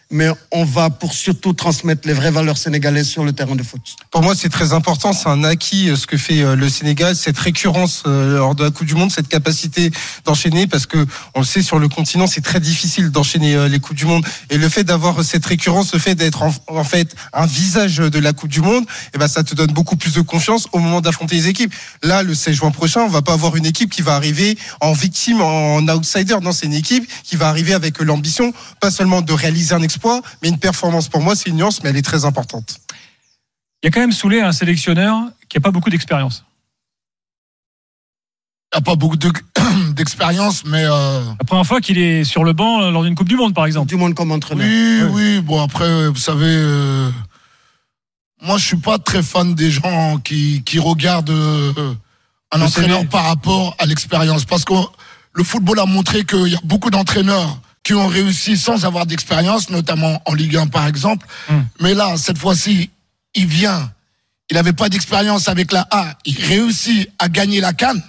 mais on va pour surtout transmettre les vraies valeurs sénégalaises sur le terrain de foot. Pour moi, c'est très important. C'est un acquis, ce que fait le Sénégal, cette récurrence lors de la Coupe du Monde, cette capacité d'enchaîner, parce que on le sait, sur le continent, c'est très difficile d'enchaîner les Coupes du Monde. Et le fait d'avoir cette récurrence, le fait d'être en, en fait un visage de la Coupe du Monde, eh ben, ça te donne beaucoup plus de confiance au moment d'affronter les équipes. Là, le seize juin prochain, on va pas avoir une équipe qui va arriver en victime, en outsider. Non, c'est une équipe qui va arriver avec l'ambition, pas seulement de réaliser un exploit, mais une performance. Pour moi, c'est une nuance, mais elle est très importante. Il y a quand même Soulé, un sélectionneur qui n'a pas beaucoup d'expérience. Il n'a pas beaucoup de, d'expérience, mais... Euh... La première fois qu'il est sur le banc lors d'une Coupe du Monde, par exemple. Du Monde comme entraîneur. Oui, oui, oui. Bon, après, vous savez... Euh... Moi, je ne suis pas très fan des gens qui, qui regardent euh, un le entraîneur C V. par rapport à l'expérience. Parce que le football a montré qu'il y a beaucoup d'entraîneurs qui ont réussi sans avoir d'expérience, notamment en Ligue un par exemple. Mm. Mais là, cette fois-ci, il vient, il n'avait pas d'expérience avec la A, il réussit à gagner la CAN.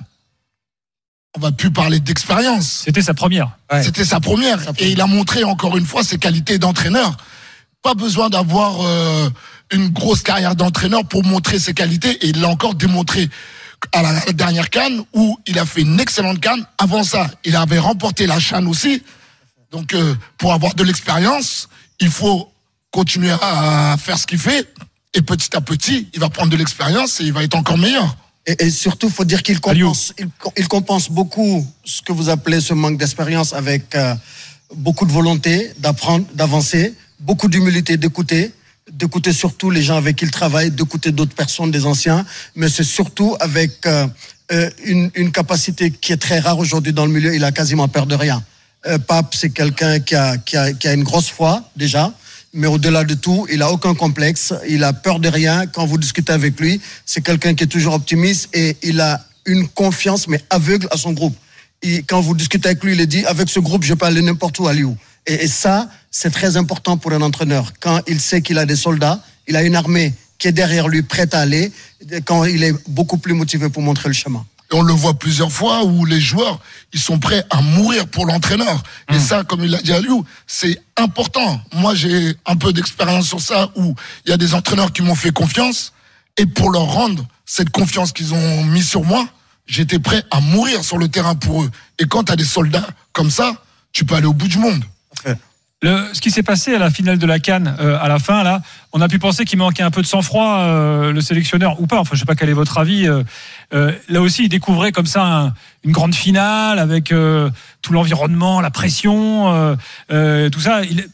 On va plus parler d'expérience. C'était sa première. Ouais. C'était sa première. Sa première. Et il a montré encore une fois ses qualités d'entraîneur. Pas besoin d'avoir euh, une grosse carrière d'entraîneur pour montrer ses qualités. Et il l'a encore démontré à la dernière CAN où il a fait une excellente CAN. Avant ça, il avait remporté la CHAN aussi. Donc, euh, pour avoir de l'expérience, il faut continuer à faire ce qu'il fait. Et petit à petit, il va prendre de l'expérience et il va être encore meilleur. Et, et surtout, il faut dire qu'il compense, il, il compense beaucoup ce que vous appelez ce manque d'expérience avec euh, beaucoup de volonté d'apprendre, d'avancer, beaucoup d'humilité, d'écouter, d'écouter surtout les gens avec qui il travaille, d'écouter d'autres personnes, des anciens. Mais c'est surtout avec euh, euh, une, une capacité qui est très rare aujourd'hui dans le milieu. Il a quasiment peur de rien. Euh, Pape, c'est quelqu'un qui a, qui, a, qui a une grosse foi, déjà, mais au-delà de tout, il a aucun complexe, il a peur de rien. Quand vous discutez avec lui, c'est quelqu'un qui est toujours optimiste et il a une confiance, mais aveugle à son groupe. Et quand vous discutez avec lui, il dit, avec ce groupe, je peux aller n'importe où, aller où. Et, et ça, c'est très important pour un entraîneur. Quand il sait qu'il a des soldats, il a une armée qui est derrière lui, prête à aller, quand il est beaucoup plus motivé pour montrer le chemin. Et on le voit plusieurs fois où les joueurs, ils sont prêts à mourir pour l'entraîneur. Mmh. Et ça, comme il l'a dit à Liu, c'est important. Moi, j'ai un peu d'expérience sur ça où il y a des entraîneurs qui m'ont fait confiance. Et pour leur rendre cette confiance qu'ils ont mis sur moi, j'étais prêt à mourir sur le terrain pour eux. Et quand tu as des soldats comme ça, tu peux aller au bout du monde. Le, ce qui s'est passé à la finale de la CAN, euh, à la fin, là, on a pu penser qu'il manquait un peu de sang-froid, euh, le sélectionneur, ou pas. Enfin, je sais pas quel est votre avis. Euh, euh, là aussi, il découvrait comme ça un, une grande finale avec euh, tout l'environnement, la pression, euh, euh, tout ça. Il,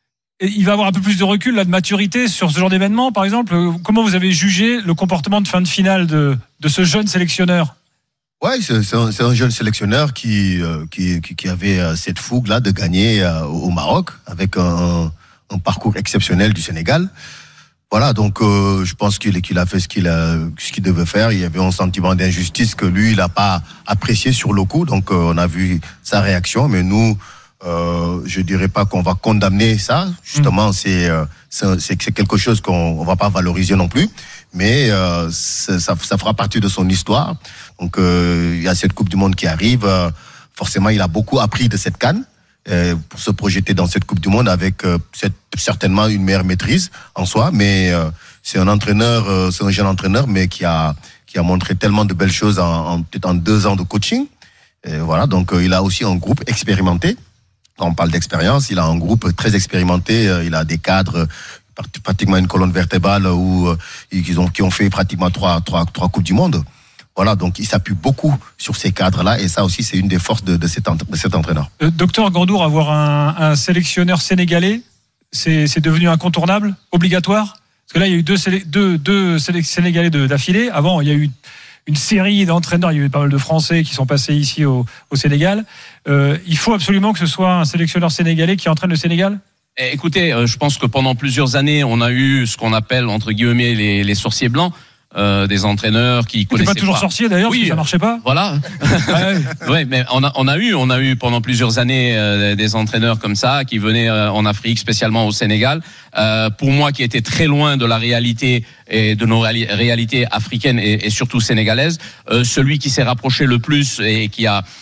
il va avoir un peu plus de recul, là, de maturité sur ce genre d'événement, par exemple. Comment vous avez jugé le comportement de fin de finale de, de ce jeune sélectionneur ? Ouais, c'est, c'est, un, c'est un jeune sélectionneur qui, euh, qui, qui, qui avait euh, cette fougue-là de gagner euh, au Maroc avec un, un parcours exceptionnel du Sénégal. Voilà, donc euh, je pense qu'il, qu'il a fait ce qu'il, a, ce qu'il devait faire. Il y avait un sentiment d'injustice que lui, il n'a pas apprécié sur le coup. Donc euh, on a vu sa réaction, mais nous, euh, je dirais pas qu'on va condamner ça. Justement, mmh. c'est, euh, c'est, c'est quelque chose qu'on on va pas valoriser non plus. Mais euh, ça, ça fera partie de son histoire. Donc euh, il y a cette Coupe du Monde qui arrive. Euh, forcément, il a beaucoup appris de cette CAN euh, pour se projeter dans cette Coupe du Monde avec euh, cette, certainement une meilleure maîtrise en soi. Mais euh, c'est un entraîneur, euh, c'est un jeune entraîneur, mais qui a qui a montré tellement de belles choses en, en peut-être en deux ans de coaching. Et voilà, donc euh, il a aussi un groupe expérimenté. Quand on parle d'expérience, il a un groupe très expérimenté. Euh, il a des cadres. Pratiquement une colonne vertébrale où euh, ils ont qui ont fait pratiquement trois trois trois coupes du monde. Voilà, donc il s'appuie beaucoup sur ces cadres-là et ça aussi c'est une des forces de, de, cet, de cet entraîneur. Euh, docteur Gandour, avoir un, un sélectionneur sénégalais, c'est, c'est devenu incontournable, obligatoire. Parce que là il y a eu deux deux deux Sénégalais de, d'affilée. Avant il y a eu une série d'entraîneurs, il y a eu pas mal de Français qui sont passés ici au, au Sénégal. Euh, il faut absolument que ce soit un sélectionneur sénégalais qui entraîne le Sénégal. Écoutez, je pense que pendant plusieurs années, on a eu ce qu'on appelle entre guillemets les, les sorciers blancs, euh, des entraîneurs qui connaissaient pas. Pas toujours sorcier d'ailleurs, oui, parce que ça marchait pas. Voilà. Ouais, mais on a on a eu on a eu pendant plusieurs années euh, des entraîneurs comme ça qui venaient euh, en Afrique, spécialement au Sénégal. Euh, pour moi, qui était très loin de la réalité et de nos réali- réalités africaines et, et surtout sénégalaises, euh, celui qui s'est rapproché le plus et qui a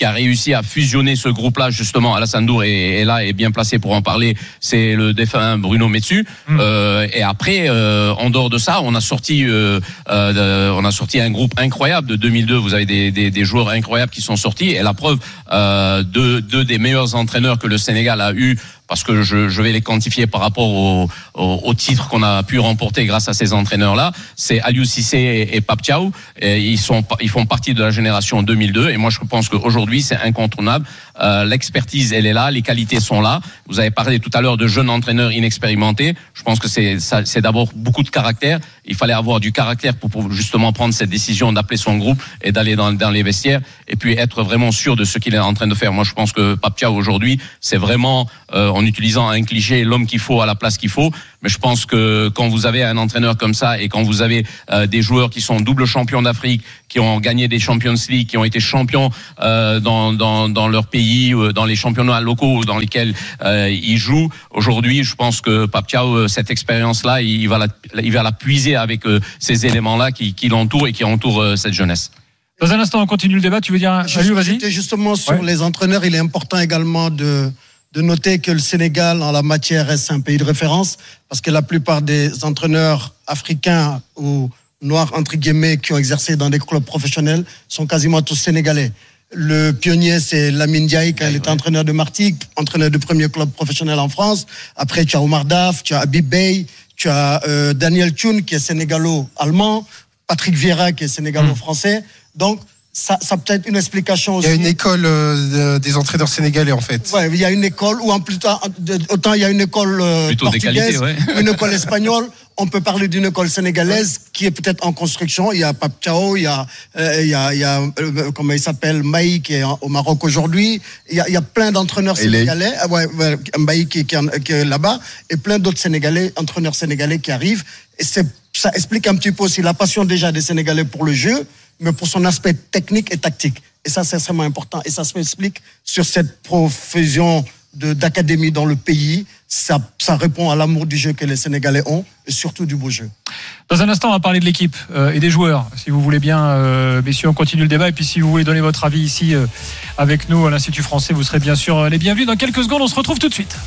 qui a réussi à fusionner ce groupe-là, justement. Alassane Dour est, est là, est bien placé pour en parler. C'est le défunt Bruno Metsu. Mmh. Euh, et après, euh, en dehors de ça, on a sorti, euh, euh, on a sorti un groupe incroyable de deux mille deux. Vous avez des, des, des joueurs incroyables qui sont sortis. Et la preuve, euh, deux, deux des meilleurs entraîneurs que le Sénégal a eu, parce que je, je vais les quantifier par rapport au, au, au titre qu'on a pu remporter grâce à ces entraîneurs-là, c'est Aliou Cissé et, et Pape Thiaw. Et ils sont, ils font partie de la génération deux mille deux. Et moi, je pense qu'aujourd'hui, c'est incontournable. Euh, l'expertise, elle est là, les qualités sont là. Vous avez parlé tout à l'heure de jeunes entraîneurs inexpérimentés. Je pense que c'est, ça, c'est d'abord beaucoup de caractère. Il fallait avoir du caractère pour, pour justement prendre cette décision d'appeler son groupe et d'aller dans, dans les vestiaires et puis être vraiment sûr de ce qu'il est en train de faire. Moi, je pense que Pape Thiaw aujourd'hui, c'est vraiment euh, en utilisant un cliché, l'homme qu'il faut à la place qu'il faut. Mais je pense que quand vous avez un entraîneur comme ça et quand vous avez euh, des joueurs qui sont double champions d'Afrique, qui ont gagné des Champions League, qui ont été champions euh, dans, dans, dans leur pays, euh, dans les championnats locaux dans lesquels euh, ils jouent, aujourd'hui, je pense que Pape Thiaw, cette expérience-là, il va la, il va la puiser avec euh, ces éléments-là qui, qui l'entourent et qui entourent euh, cette jeunesse. Dans un instant, on continue le débat. Tu veux dire, Aliou, vas-y. C'était justement sur ouais. les entraîneurs. Il est important également de de noter que le Sénégal, en la matière, reste un pays de référence, parce que la plupart des entraîneurs africains ou noirs, entre guillemets, qui ont exercé dans des clubs professionnels, sont quasiment tous sénégalais. Le pionnier, c'est Lamine Diaye, quand il était entraîneur de Martigues, entraîneur de premier club professionnel en France. Après, tu as Omar Daf, tu as Habib Bey, tu as euh, Daniel Thioune, qui est sénégalo-allemand, Patrick Vieira, qui est sénégalo-français. Donc, Ça, ça peut être une explication aussi. Il y a une école euh, des entraîneurs sénégalais, en fait. Ouais, il y a une école, ou en plus tard, autant il y a une école euh, plutôt portugaise, des qualités, ouais. une école espagnole. On peut parler d'une école sénégalaise qui est peut-être en construction. Il y a Pape Thiaw, il y a, euh, il y a, il y a euh, comment il s'appelle, Maï, qui est au Maroc aujourd'hui. Il y a, il y a plein d'entraîneurs et sénégalais, les... ouais, ouais, Maï qui, qui, qui est là-bas, et plein d'autres Sénégalais, entraîneurs sénégalais qui arrivent. Et c'est, ça explique un petit peu aussi la passion déjà des Sénégalais pour le jeu, mais pour son aspect technique et tactique. Et ça, c'est extrêmement important. Et ça s'explique sur cette profusion de, d'académie dans le pays. Ça, ça répond à l'amour du jeu que les Sénégalais ont, et surtout du beau jeu. Dans un instant, on va parler de l'équipe euh, et des joueurs. Si vous voulez bien, euh, messieurs, on continue le débat. Et puis, si vous voulez donner votre avis ici euh, avec nous à l'Institut français, vous serez bien sûr les bienvenus. Dans quelques secondes, on se retrouve tout de suite.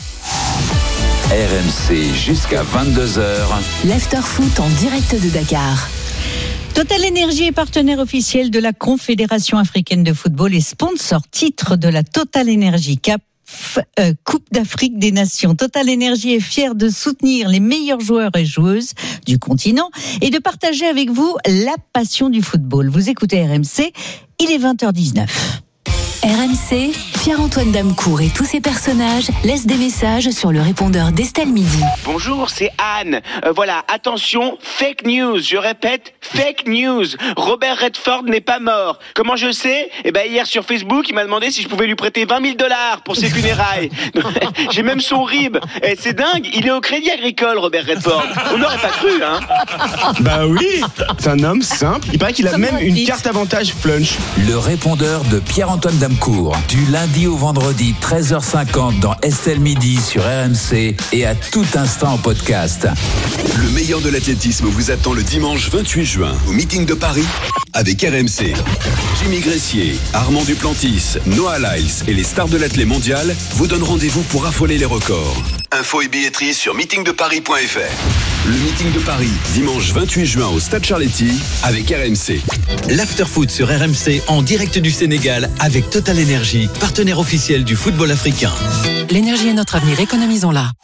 R M C jusqu'à vingt-deux heures. L'after-foot en direct de Dakar. Total Energy est partenaire officiel de la Confédération africaine de football et sponsor titre de la Total Energy Cup, euh, Coupe d'Afrique des Nations. Total Energy est fier de soutenir les meilleurs joueurs et joueuses du continent et de partager avec vous la passion du football. Vous écoutez R M C, il est vingt heures dix-neuf. R M C, Pierre-Antoine Damecourt et tous ses personnages laissent des messages sur le répondeur d'Estelle Midi. Bonjour, c'est Anne. Euh, voilà, attention, fake news. Je répète, fake news. Robert Redford n'est pas mort. Comment je sais ? Eh ben hier sur Facebook, il m'a demandé si je pouvais lui prêter vingt mille dollars pour ses funérailles. J'ai même son R I B. Et c'est dingue, il est au Crédit Agricole, Robert Redford. On n'aurait pas cru, hein ? Bah oui, c'est un homme simple. Il paraît qu'il a même une carte avantage Flunch. Le répondeur de Pierre-Antoine Damecourt, du lundi au vendredi, treize heures cinquante dans Estelle Midi sur R M C et à tout instant en podcast. Le meilleur de l'athlétisme vous attend le dimanche vingt-huit juin au meeting de Paris avec R M C. Jimmy Gressier, Armand Duplantis, Noah Lyles et les stars de l'athlé mondial vous donnent rendez-vous pour affoler les records. Info et billetterie sur meeting de paris point f r. Le meeting de Paris, dimanche vingt-huit juin au Stade Charletti avec R M C. L'after-foot sur R M C en direct du Sénégal avec Total Energy, partenaire officiel du football africain. L'énergie est notre avenir, économisons-la.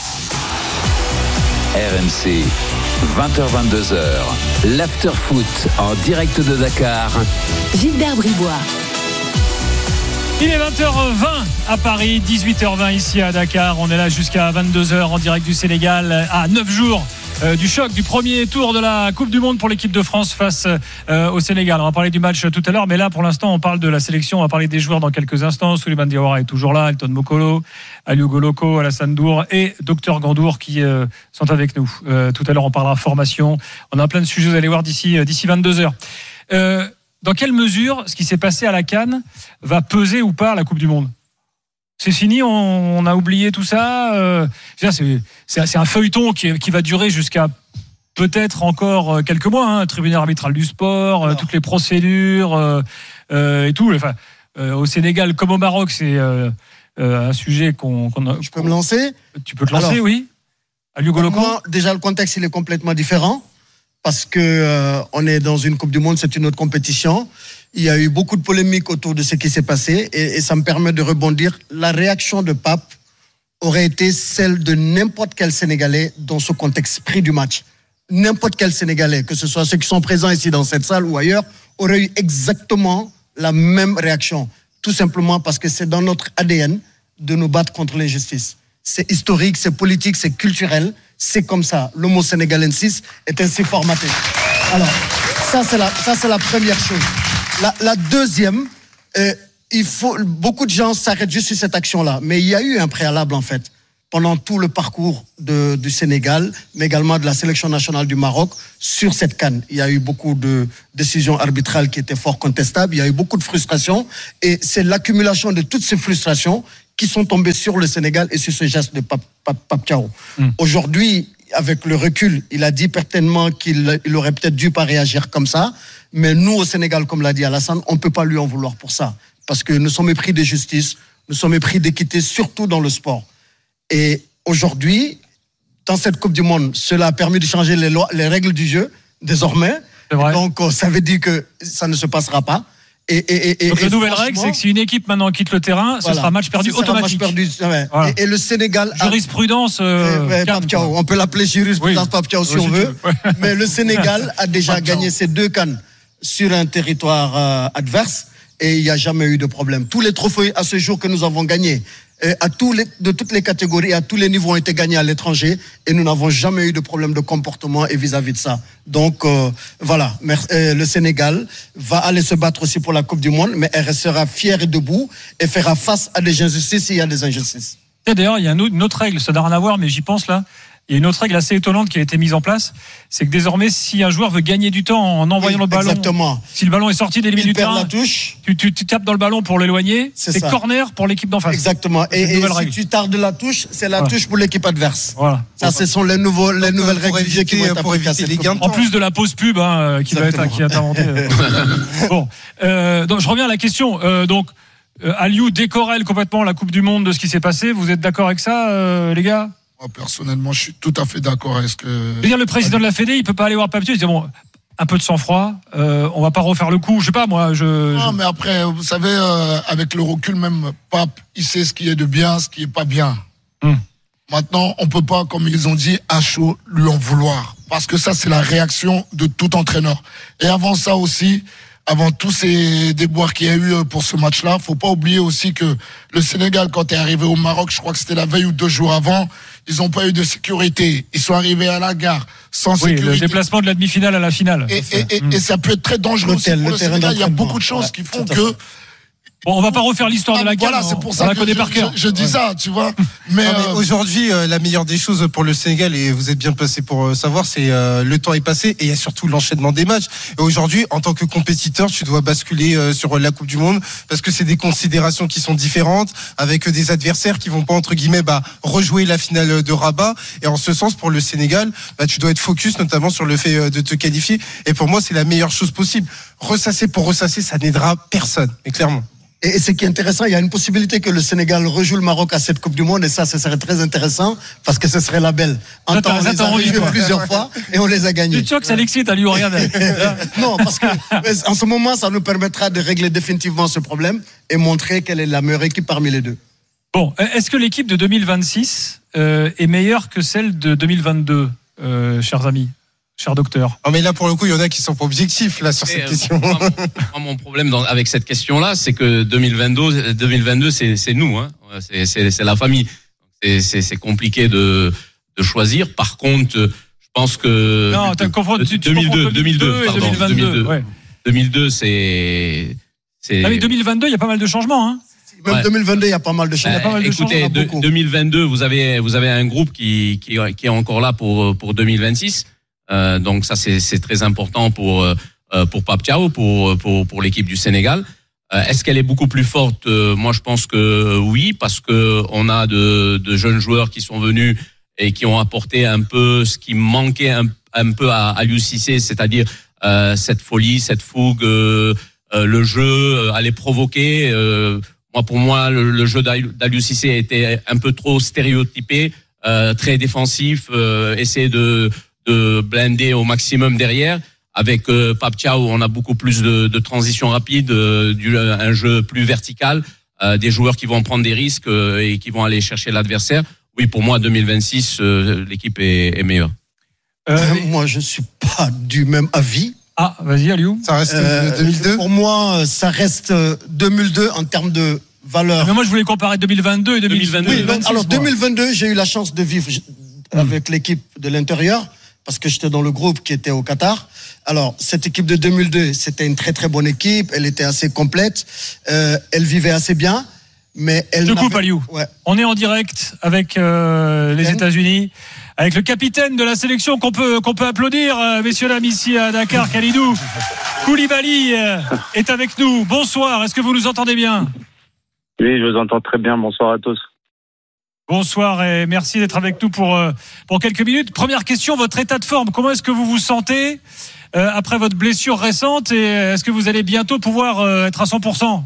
R M C, vingt heures vingt-deux heures. L'after-foot en direct de Dakar. Gilbert Bribois. Il est vingt heures vingt à Paris, dix-huit heures vingt ici à Dakar. On est là jusqu'à vingt-deux heures en direct du Sénégal, à neuf jours euh, du choc du premier tour de la Coupe du Monde pour l'équipe de France face euh, au Sénégal. On va parler du match tout à l'heure, mais là pour l'instant on parle de la sélection, on va parler des joueurs dans quelques instants. Souleymane Diawara est toujours là, Elton Mokolo, Aliou Goloko, Alassane Dour et Docteur Gandour qui euh, sont avec nous. Euh, tout à l'heure on parlera formation, on a plein de sujets à aller voir d'ici, euh, d'ici vingt-deux heures. Euh, Dans quelle mesure ce qui s'est passé à la CAN va peser ou pas à la Coupe du Monde ? C'est fini, on, on a oublié tout ça. Euh, c'est, c'est, c'est un feuilleton qui, qui va durer jusqu'à peut-être encore quelques mois. Hein, tribunal arbitral du sport, euh, toutes les procédures euh, euh, et tout. Enfin, euh, au Sénégal comme au Maroc, c'est euh, euh, un sujet qu'on, qu'on a. Je peux me lancer? Tu peux te lancer, Alors, oui. Aliou Goloko. Déjà, le contexte, il est complètement différent parce que euh, on est dans une Coupe du Monde, c'est une autre compétition. Il y a eu beaucoup de polémiques autour de ce qui s'est passé et, et ça me permet de rebondir. La réaction de Pape aurait été celle de n'importe quel Sénégalais dans ce contexte pris du match. N'importe quel Sénégalais, que ce soit ceux qui sont présents ici dans cette salle ou ailleurs, aurait eu exactement la même réaction. Tout simplement parce que c'est dans notre A D N de nous battre contre l'injustice. C'est historique, c'est politique, c'est culturel. C'est comme ça. L'homo sénégalensis est ainsi formaté. Alors, ça c'est la, ça c'est la première chose. La, la deuxième, euh, il faut, beaucoup de gens s'arrêtent juste sur cette action-là. Mais il y a eu un préalable, en fait, pendant tout le parcours de, du Sénégal, mais également de la sélection nationale du Maroc, sur cette CAN. Il y a eu beaucoup de décisions arbitrales qui étaient fort contestables. Il y a eu beaucoup de frustrations. Et c'est l'accumulation de toutes ces frustrations qui sont tombées sur le Sénégal et sur ce geste de Pape, Pape, Pape Thiaw. Mm. Aujourd'hui, avec le recul, il a dit pertinemment qu'il il aurait peut-être dû pas réagir comme ça. Mais nous, au Sénégal, comme l'a dit Alassane, on ne peut pas lui en vouloir pour ça. Parce que nous sommes épris de justice, nous sommes épris d'équité, surtout dans le sport. Et aujourd'hui, dans cette Coupe du Monde, cela a permis de changer les, lois, les règles du jeu, désormais. Donc, ça veut dire que ça ne se passera pas. Et, et, et, Donc, et la nouvelle règle, c'est que si une équipe maintenant quitte le terrain, ce voilà. sera match perdu ce sera automatique. Match perdu, ouais. voilà. et, et le Sénégal. Jurisprudence. Euh, ouais, calme, Pape Thiaw. On peut l'appeler jurisprudence oui. Pape Thiaw si oui, on veut. Ouais. Mais le Sénégal a déjà gagné ses deux CAN sur un territoire euh, adverse et il n'y a jamais eu de problème. Tous les trophées à ce jour que nous avons gagnés, à tous les, de toutes les catégories, à tous les niveaux ont été gagnés à l'étranger et nous n'avons jamais eu de problème de comportement et vis-à-vis de ça. Donc euh, voilà, euh, le Sénégal va aller se battre aussi pour la Coupe du Monde, mais elle restera fière et debout et fera face à des injustices s'il y a des injustices. Et d'ailleurs, il y a une autre règle, ça n'a rien à voir, mais j'y pense là. Il y a une autre règle assez étonnante qui a été mise en place, c'est que désormais, si un joueur veut gagner du temps en envoyant oui, le ballon, exactement. Si le ballon est sorti des limites du terrain, tu, tu, tu tapes dans le ballon pour l'éloigner, c'est, c'est corner pour l'équipe d'en face. Exactement. Et, et si règle. tu tardes la touche, c'est la voilà. touche pour l'équipe adverse. Voilà. Ça, ce sont les, nouveaux, les Donc, nouvelles règles éviter, qui vont être pour éviter les gains de temps. En plus de la pause pub hein, qui va être qui est inventée. Bon, euh, donc je reviens à la question. Euh, donc, euh, Aliou décorrèle complètement la Coupe du Monde de ce qui s'est passé. Vous êtes d'accord avec ça, euh, les gars? Moi, personnellement, je suis tout à fait d'accord avec ce que. Je veux dire, le président de la Fédé, il peut pas aller voir Pape Thiaw, il dit bon, un peu de sang-froid, euh, on va pas refaire le coup. Je sais pas, moi, je. Non, je... mais après, vous savez, euh, avec le recul, même Pape, il sait ce qui est de bien, ce qui est pas bien. Hum. Maintenant, on peut pas, comme ils ont dit, à chaud, lui en vouloir, parce que ça, c'est la réaction de tout entraîneur. Et avant ça aussi. Avant tous ces déboires qu'il y a eu pour ce match-là, faut pas oublier aussi que le Sénégal, quand est arrivé au Maroc, je crois que c'était la veille ou deux jours avant, ils ont pas eu de sécurité. Ils sont arrivés à la gare sans oui, sécurité. Le déplacement de la demi-finale à la finale. Et, et, et, mmh. et ça peut être très dangereux aussi pour le, le Sénégal. Il y a beaucoup de choses ouais, qui font que... Bon, on va pas refaire l'histoire ah, de la guerre. Voilà, c'est pour ça que je, je, je dis ouais. ça, tu vois. Mais, non, mais euh... aujourd'hui, euh, la meilleure des choses pour le Sénégal, et vous êtes bien placé pour euh, savoir, c'est euh, le temps est passé et il y a surtout l'enchaînement des matchs. Et aujourd'hui, en tant que compétiteur, tu dois basculer euh, sur la Coupe du Monde parce que c'est des considérations qui sont différentes, avec des adversaires qui vont pas entre guillemets bah, rejouer la finale de Rabat. Et en ce sens, pour le Sénégal, bah, tu dois être focus notamment sur le fait euh, de te qualifier. Et pour moi, c'est la meilleure chose possible. Ressasser pour ressasser, ça n'aidera personne, mais clairement. Et ce qui est intéressant, il y a une possibilité que le Sénégal rejoue le Maroc à cette Coupe du Monde, et ça, ce serait très intéressant, parce que ce serait la belle. En temps, on les a rejoués plusieurs fois, et on les a gagnés. Tu vois que ça l'excite, à lui, rien. Non, parce que, en ce moment, ça nous permettra de régler définitivement ce problème, et montrer quelle est la meilleure équipe parmi les deux. Bon, est-ce que l'équipe de deux mille vingt-six euh, est meilleure que celle de deux mille vingt-deux, euh, chers amis? Cher docteur. Non mais là pour le coup il y en a qui sont pas objectifs là sur et cette euh, question. Moi, moi, mon problème dans, avec cette question-là, c'est que deux mille vingt-deux, deux mille vingt-deux c'est, c'est nous, hein. c'est, c'est, c'est la famille. C'est, c'est, c'est compliqué de, de choisir. Par contre, je pense que non, t'as confondu, tu, deux mille deux, deux mille deux, pardon, deux mille vingt-deux, deux mille deux. Ouais. deux mille deux, c'est, c'est. Ah mais deux mille vingt-deux, il y a pas mal de changements, hein. Même ouais. deux mille vingt-deux, il y a pas mal de changements. Bah, écoutez, de, deux mille vingt-deux, vous avez, vous avez un groupe qui, qui, qui est encore là pour, pour deux mille vingt-six. Euh, donc ça c'est, c'est très important pour euh, pour Pape Thiaw, pour pour pour l'équipe du Sénégal. Euh, est-ce qu'elle est beaucoup plus forte? euh, Moi je pense que oui, parce que on a de de jeunes joueurs qui sont venus et qui ont apporté un peu ce qui manquait un, un peu à Aliou Cissé, c'est-à-dire euh, cette folie, cette fougue, euh, euh, le jeu, euh, aller provoquer. Euh, moi, pour moi, le, le jeu d'Aliou Cissé était un peu trop stéréotypé, euh, très défensif, euh, essayer de, de blinder au maximum derrière. Avec euh, Pape Thiaw, on a beaucoup plus de, de transitions rapides, euh, du, un jeu plus vertical, euh, des joueurs qui vont prendre des risques euh, et qui vont aller chercher l'adversaire. Oui, pour moi, deux mille vingt-six, euh, l'équipe est, est meilleure. Euh, moi, je suis pas du même avis. Ah, vas-y, Aliou. Ça reste Euh, deux mille deux. Pour moi, ça reste deux mille deux en termes de valeur. Mais moi, je voulais comparer deux mille vingt-deux et deux mille vingt-deux. Oui, donc, alors deux mille vingt-deux, j'ai eu la chance de vivre avec l'équipe de l'intérieur parce que j'étais dans le groupe qui était au Qatar. Alors, cette équipe de deux mille deux, c'était une très très bonne équipe. Elle était assez complète. Euh, elle vivait assez bien. Mais elle Je te coupe, Aliou. Ouais. On est en direct avec euh, les États-Unis, avec le capitaine de la sélection qu'on peut qu'on peut applaudir, euh, messieurs dames, ici à Dakar, Kalidou Koulibaly euh, est avec nous. Bonsoir. Est-ce que vous nous entendez bien? Oui, je vous entends très bien. Bonsoir à tous. Bonsoir et merci d'être avec nous pour euh, pour quelques minutes. Première question, votre état de forme. Comment est-ce que vous vous sentez euh, après votre blessure récente et est-ce que vous allez bientôt pouvoir euh, être à cent pour cent?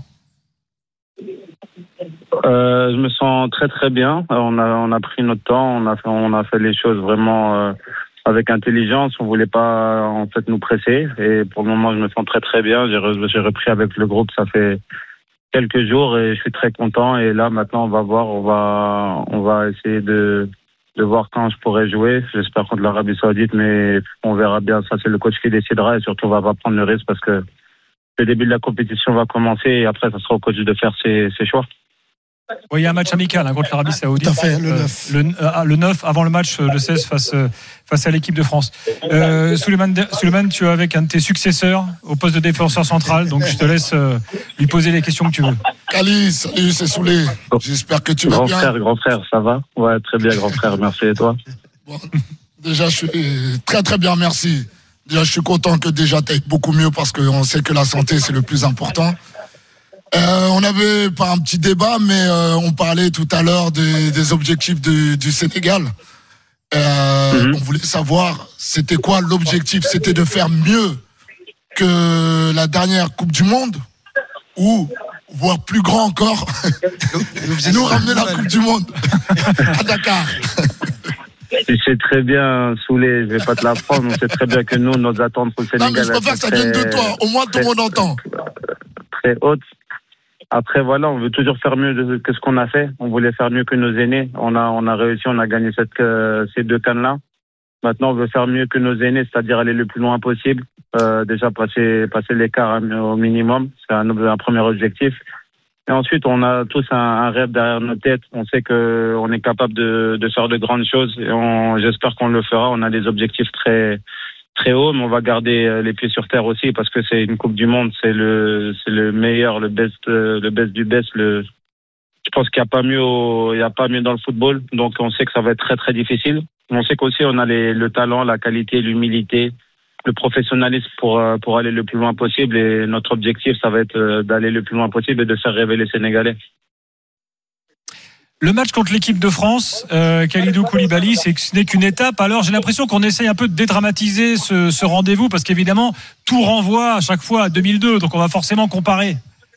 Euh, je me sens très très bien. On a on a pris notre temps, on a fait on a fait les choses vraiment euh, avec intelligence. On voulait pas en fait nous presser et pour le moment je me sens très très bien. J'ai re, j'ai repris avec le groupe, ça fait quelques jours et je suis très content. Et là maintenant on va voir, on va on va essayer de de voir quand je pourrai jouer. J'espère contre l'Arabie Saoudite, mais on verra bien. Ça c'est le coach qui décidera et surtout on va pas prendre le risque parce que le début de la compétition va commencer et après ça sera au coach de faire ses ses choix. Oui, il y a un match amical hein, contre l'Arabie Saoudite. Tout à fait, le neuf. Euh, le, euh, le neuf avant le match, le seize face, euh, face à l'équipe de France. Euh, Souleymane, Souleymane, tu es avec un de tes successeurs au poste de défenseur central, donc je te laisse euh, lui poser les questions que tu veux. Kali, salut, c'est Souley. J'espère que tu vas grand bien. Grand frère, grand frère, ça va? Ouais, très bien, grand frère, merci. Et toi? Bon, déjà, je suis très très bien, merci. Déjà, je suis content que déjà tu ailles beaucoup mieux parce qu'on sait que la santé, c'est le plus important. Euh, on avait pas un petit débat, mais euh, on parlait tout à l'heure des, des objectifs du, du Sénégal. Euh, mm-hmm. On voulait savoir, c'était quoi l'objectif? C'était de faire mieux que la dernière Coupe du Monde ou, voire plus grand encore, nous ramener la Coupe du Monde à Dakar. Tu sais très bien, Souley, je vais pas te l'apprendre, on sait très bien que nous, nos attentes pour le Sénégal... Non, mais je préfère que ça vienne de toi, au moins tout le monde entend. Très haute. Après, voilà, on veut toujours faire mieux que ce qu'on a fait. On voulait faire mieux que nos aînés. On a, on a réussi, on a gagné cette, euh, ces deux cannes-là. Maintenant, on veut faire mieux que nos aînés, c'est-à-dire aller le plus loin possible. Euh, déjà, passer, passer l'écart au minimum. C'est un, un premier objectif. Et ensuite, on a tous un, un rêve derrière nos têtes. On sait qu'on est capable de, de faire de grandes choses. Et on, j'espère qu'on le fera. On a des objectifs très, très hauts, mais on va garder les pieds sur terre aussi parce que c'est une Coupe du Monde. C'est le, c'est le meilleur, le best, le best du best. Le, je pense qu'il n'y a pas mieux au, il y a pas mieux dans le football. Donc, on sait que ça va être très, très difficile. On sait qu'aussi, on a les, le talent, la qualité, l'humilité, le professionnalisme pour, pour aller le plus loin possible. Et notre objectif, ça va être d'aller le plus loin possible et de faire rêver les Sénégalais. Le match contre l'équipe de France, euh, Kalidou Koulibaly, c'est que ce n'est qu'une étape. Alors j'ai l'impression qu'on essaye un peu de dédramatiser ce, ce rendez-vous parce qu'évidemment, tout renvoie à chaque fois à deux mille deux. Donc on va forcément comparer.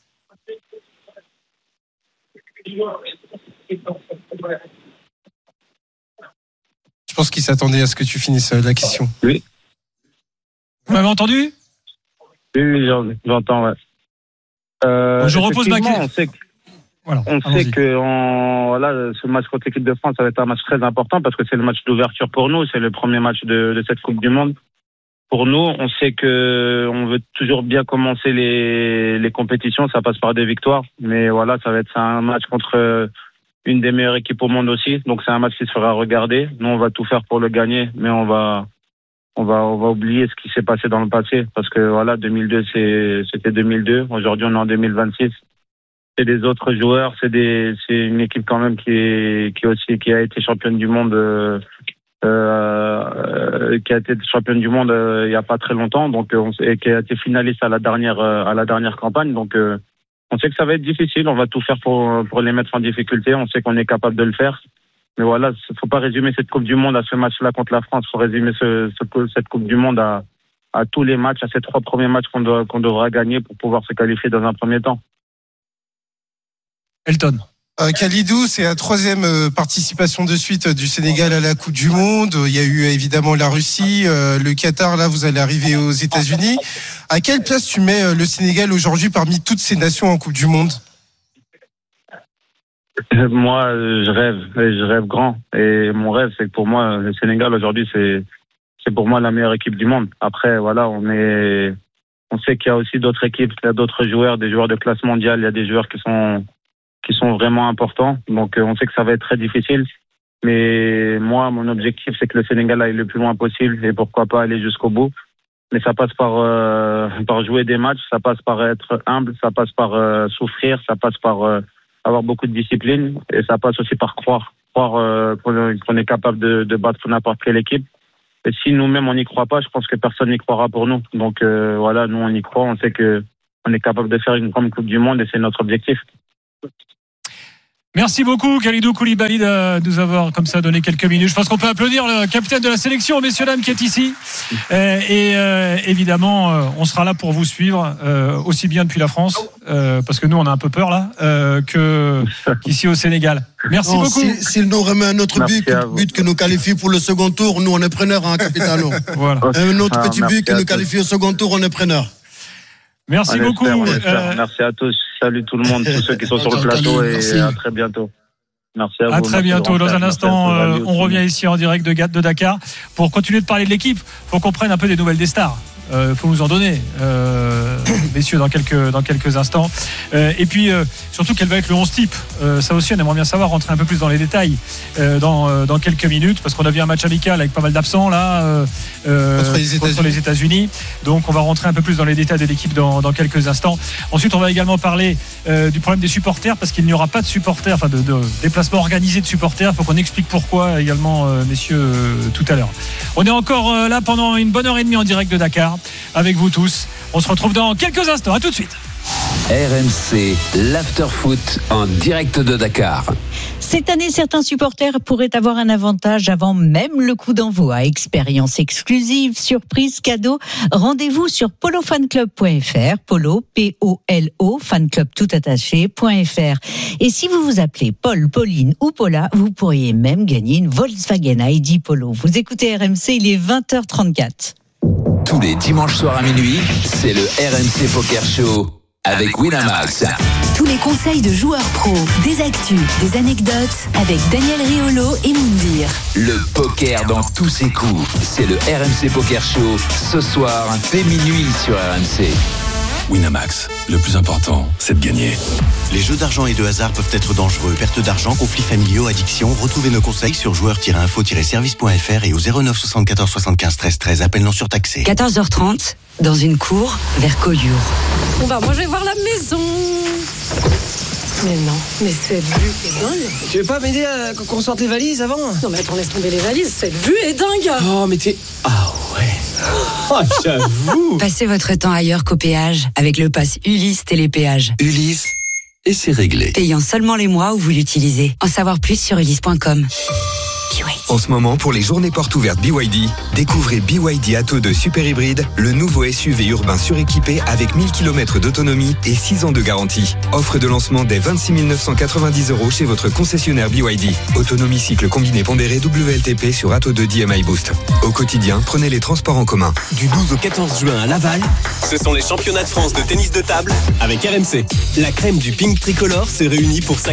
Je pense qu'il s'attendait à ce que tu finisses la question. Oui. Vous m'avez entendu? Oui, oui, j'entends, ouais. Euh, Je repose ma question. On sait que, voilà, on sait que on, voilà, ce match contre l'équipe de France, ça va être un match très important parce que c'est le match d'ouverture pour nous. C'est le premier match de, de cette Coupe du Monde. Pour nous, on sait que on veut toujours bien commencer les, les compétitions. Ça passe par des victoires. Mais voilà, ça va être un match contre une des meilleures équipes au monde aussi. Donc c'est un match qui se fera regarder. Nous, on va tout faire pour le gagner, mais on va, on va, on va oublier ce qui s'est passé dans le passé parce que voilà, deux mille deux, c'est, c'était deux mille deux. Aujourd'hui, on est en deux mille vingt-six. C'est des autres joueurs, c'est des, c'est une équipe quand même qui est, qui aussi, qui a été championne du monde, euh, euh, qui a été championne du monde euh, il y a pas très longtemps, donc on, et qui a été finaliste à la dernière, euh, à la dernière campagne. Donc, euh, on sait que ça va être difficile. On va tout faire pour, pour les mettre en difficulté. On sait qu'on est capable de le faire. Mais voilà, faut pas résumer cette Coupe du Monde à ce match-là contre la France. Faut résumer ce, ce, cette Coupe du Monde à, à tous les matchs, à ces trois premiers matchs qu'on, doit, qu'on devra gagner pour pouvoir se qualifier dans un premier temps. Elton. Euh, Khalidou, c'est la troisième euh, participation de suite euh, du Sénégal à la Coupe du Monde. Il y a eu évidemment la Russie, euh, le Qatar. Là, vous allez arriver aux États-Unis. À quelle place tu mets euh, le Sénégal aujourd'hui parmi toutes ces nations en Coupe du Monde ? Moi, je rêve, et je rêve grand. Et mon rêve, c'est que pour moi, le Sénégal aujourd'hui, c'est, c'est pour moi la meilleure équipe du monde. Après, voilà, on est, on sait qu'il y a aussi d'autres équipes, il y a d'autres joueurs, des joueurs de classe mondiale. Il y a des joueurs qui sont, qui sont vraiment importants. Donc, on sait que ça va être très difficile. Mais moi, mon objectif, c'est que le Sénégal aille le plus loin possible et pourquoi pas aller jusqu'au bout. Mais ça passe par, euh, par jouer des matchs, ça passe par être humble, ça passe par euh, souffrir, ça passe par euh, avoir beaucoup de discipline et ça passe aussi par croire, croire euh, qu'on, qu'on est capable de, de battre n'importe quelle équipe. Et si nous-mêmes on n'y croit pas, je pense que personne n'y croira pour nous. Donc euh, voilà, nous on y croit, on sait que on est capable de faire une grande Coupe du Monde et c'est notre objectif. Merci beaucoup Khalidou Koulibaly de nous avoir comme ça donné quelques minutes. Je pense qu'on peut applaudir le capitaine de la sélection, messieurs dames, qui est ici. Euh, et euh, évidemment, euh, on sera là pour vous suivre, euh, aussi bien depuis la France, euh, parce que nous on a un peu peur là, euh, que qu'ici au Sénégal. Merci non, beaucoup. S'il si, si nous remet un autre but, but qui nous qualifie pour le second tour, nous on est preneurs, hein, Capitano. Voilà. Un autre Ah, petit but qui nous qualifie au second tour, on est preneurs. Merci on beaucoup. Espère, on espère. Euh... Merci à tous. Salut tout le monde, tous ceux qui sont sur le plateau et Merci. à très bientôt. Merci à vous. À très merci bientôt. Dans un instant, euh, on revient ici en direct de, de Dakar pour continuer de parler de l'équipe. Faut qu'on prenne un peu des nouvelles des stars. Il euh, faut nous en donner, euh, messieurs, dans quelques, dans quelques instants. Euh, et puis, euh, surtout, quel va être le onze type. Euh, ça aussi, on aimerait bien savoir, rentrer un peu plus dans les détails euh, dans, euh, dans quelques minutes, parce qu'on a vu un match amical avec pas mal d'absents, là, euh, euh, contre les contre les États-Unis. Donc, on va rentrer un peu plus dans les détails de l'équipe dans, dans quelques instants. Ensuite, on va également parler euh, du problème des supporters, parce qu'il n'y aura pas de supporters, enfin, de, de déplacement organisé de supporters. Il faut qu'on explique pourquoi également, euh, messieurs, euh, tout à l'heure. On est encore euh, là pendant une bonne heure et demie en direct de Dakar avec vous tous. On se retrouve dans quelques instants. À tout de suite. R M C, l'after-foot en direct de Dakar. Cette année, certains supporters pourraient avoir un avantage avant même le coup d'envoi. Expérience exclusive, surprise, cadeau. Rendez-vous sur polo fan club point f r, polo, P O L O, fanclub tout attaché, .fr. Et si vous vous appelez Paul, Pauline ou Paula, vous pourriez même gagner une Volkswagen I D Polo. Vous écoutez R M C, il est vingt heures trente-quatre. Tous les dimanches soirs à minuit, c'est le R M C Poker Show avec Winamax. Tous les conseils de joueurs pros, des actus, des anecdotes avec Daniel Riolo et Moundir. Le poker dans tous ses coups, c'est le R M C Poker Show ce soir dès minuit sur R M C. Winamax, le plus important, c'est de gagner. Les jeux d'argent et de hasard peuvent être dangereux. Perte d'argent, conflits familiaux, addiction. Retrouvez nos conseils sur joueurs tiret info tiret service point f r et au zéro neuf soixante-quatorze soixante-quinze treize treize. Appel non surtaxé. quatorze heures trente, dans une cour vers Collioure. Bon bah moi je vais voir la maison. Mais non, mais cette vue est dingue. Tu veux pas m'aider à qu'on sorte les valises avant? Non mais attends, laisse tomber les valises, cette vue est dingue. Oh mais t'es... Ah ouais. Oh j'avoue. Passez votre temps ailleurs qu'au péage avec le pass Ulysse Télépéage. Ulysse, et c'est réglé. Payant seulement les mois où vous l'utilisez. En savoir plus sur ulysse point com. En ce moment, pour les journées portes ouvertes B Y D, découvrez B Y D Atto deux Super Hybride, le nouveau S U V urbain suréquipé avec mille kilomètres d'autonomie et six ans de garantie. Offre de lancement dès vingt-six mille neuf cent quatre-vingt-dix euros chez votre concessionnaire B Y D. Autonomie cycle combiné pondéré W L T P sur Atto deux D M I Boost. Au quotidien, prenez les transports en commun. Du douze au quatorze juin à Laval, ce sont les championnats de France de tennis de table avec R M C. La crème du pink tricolore se réunit pour sa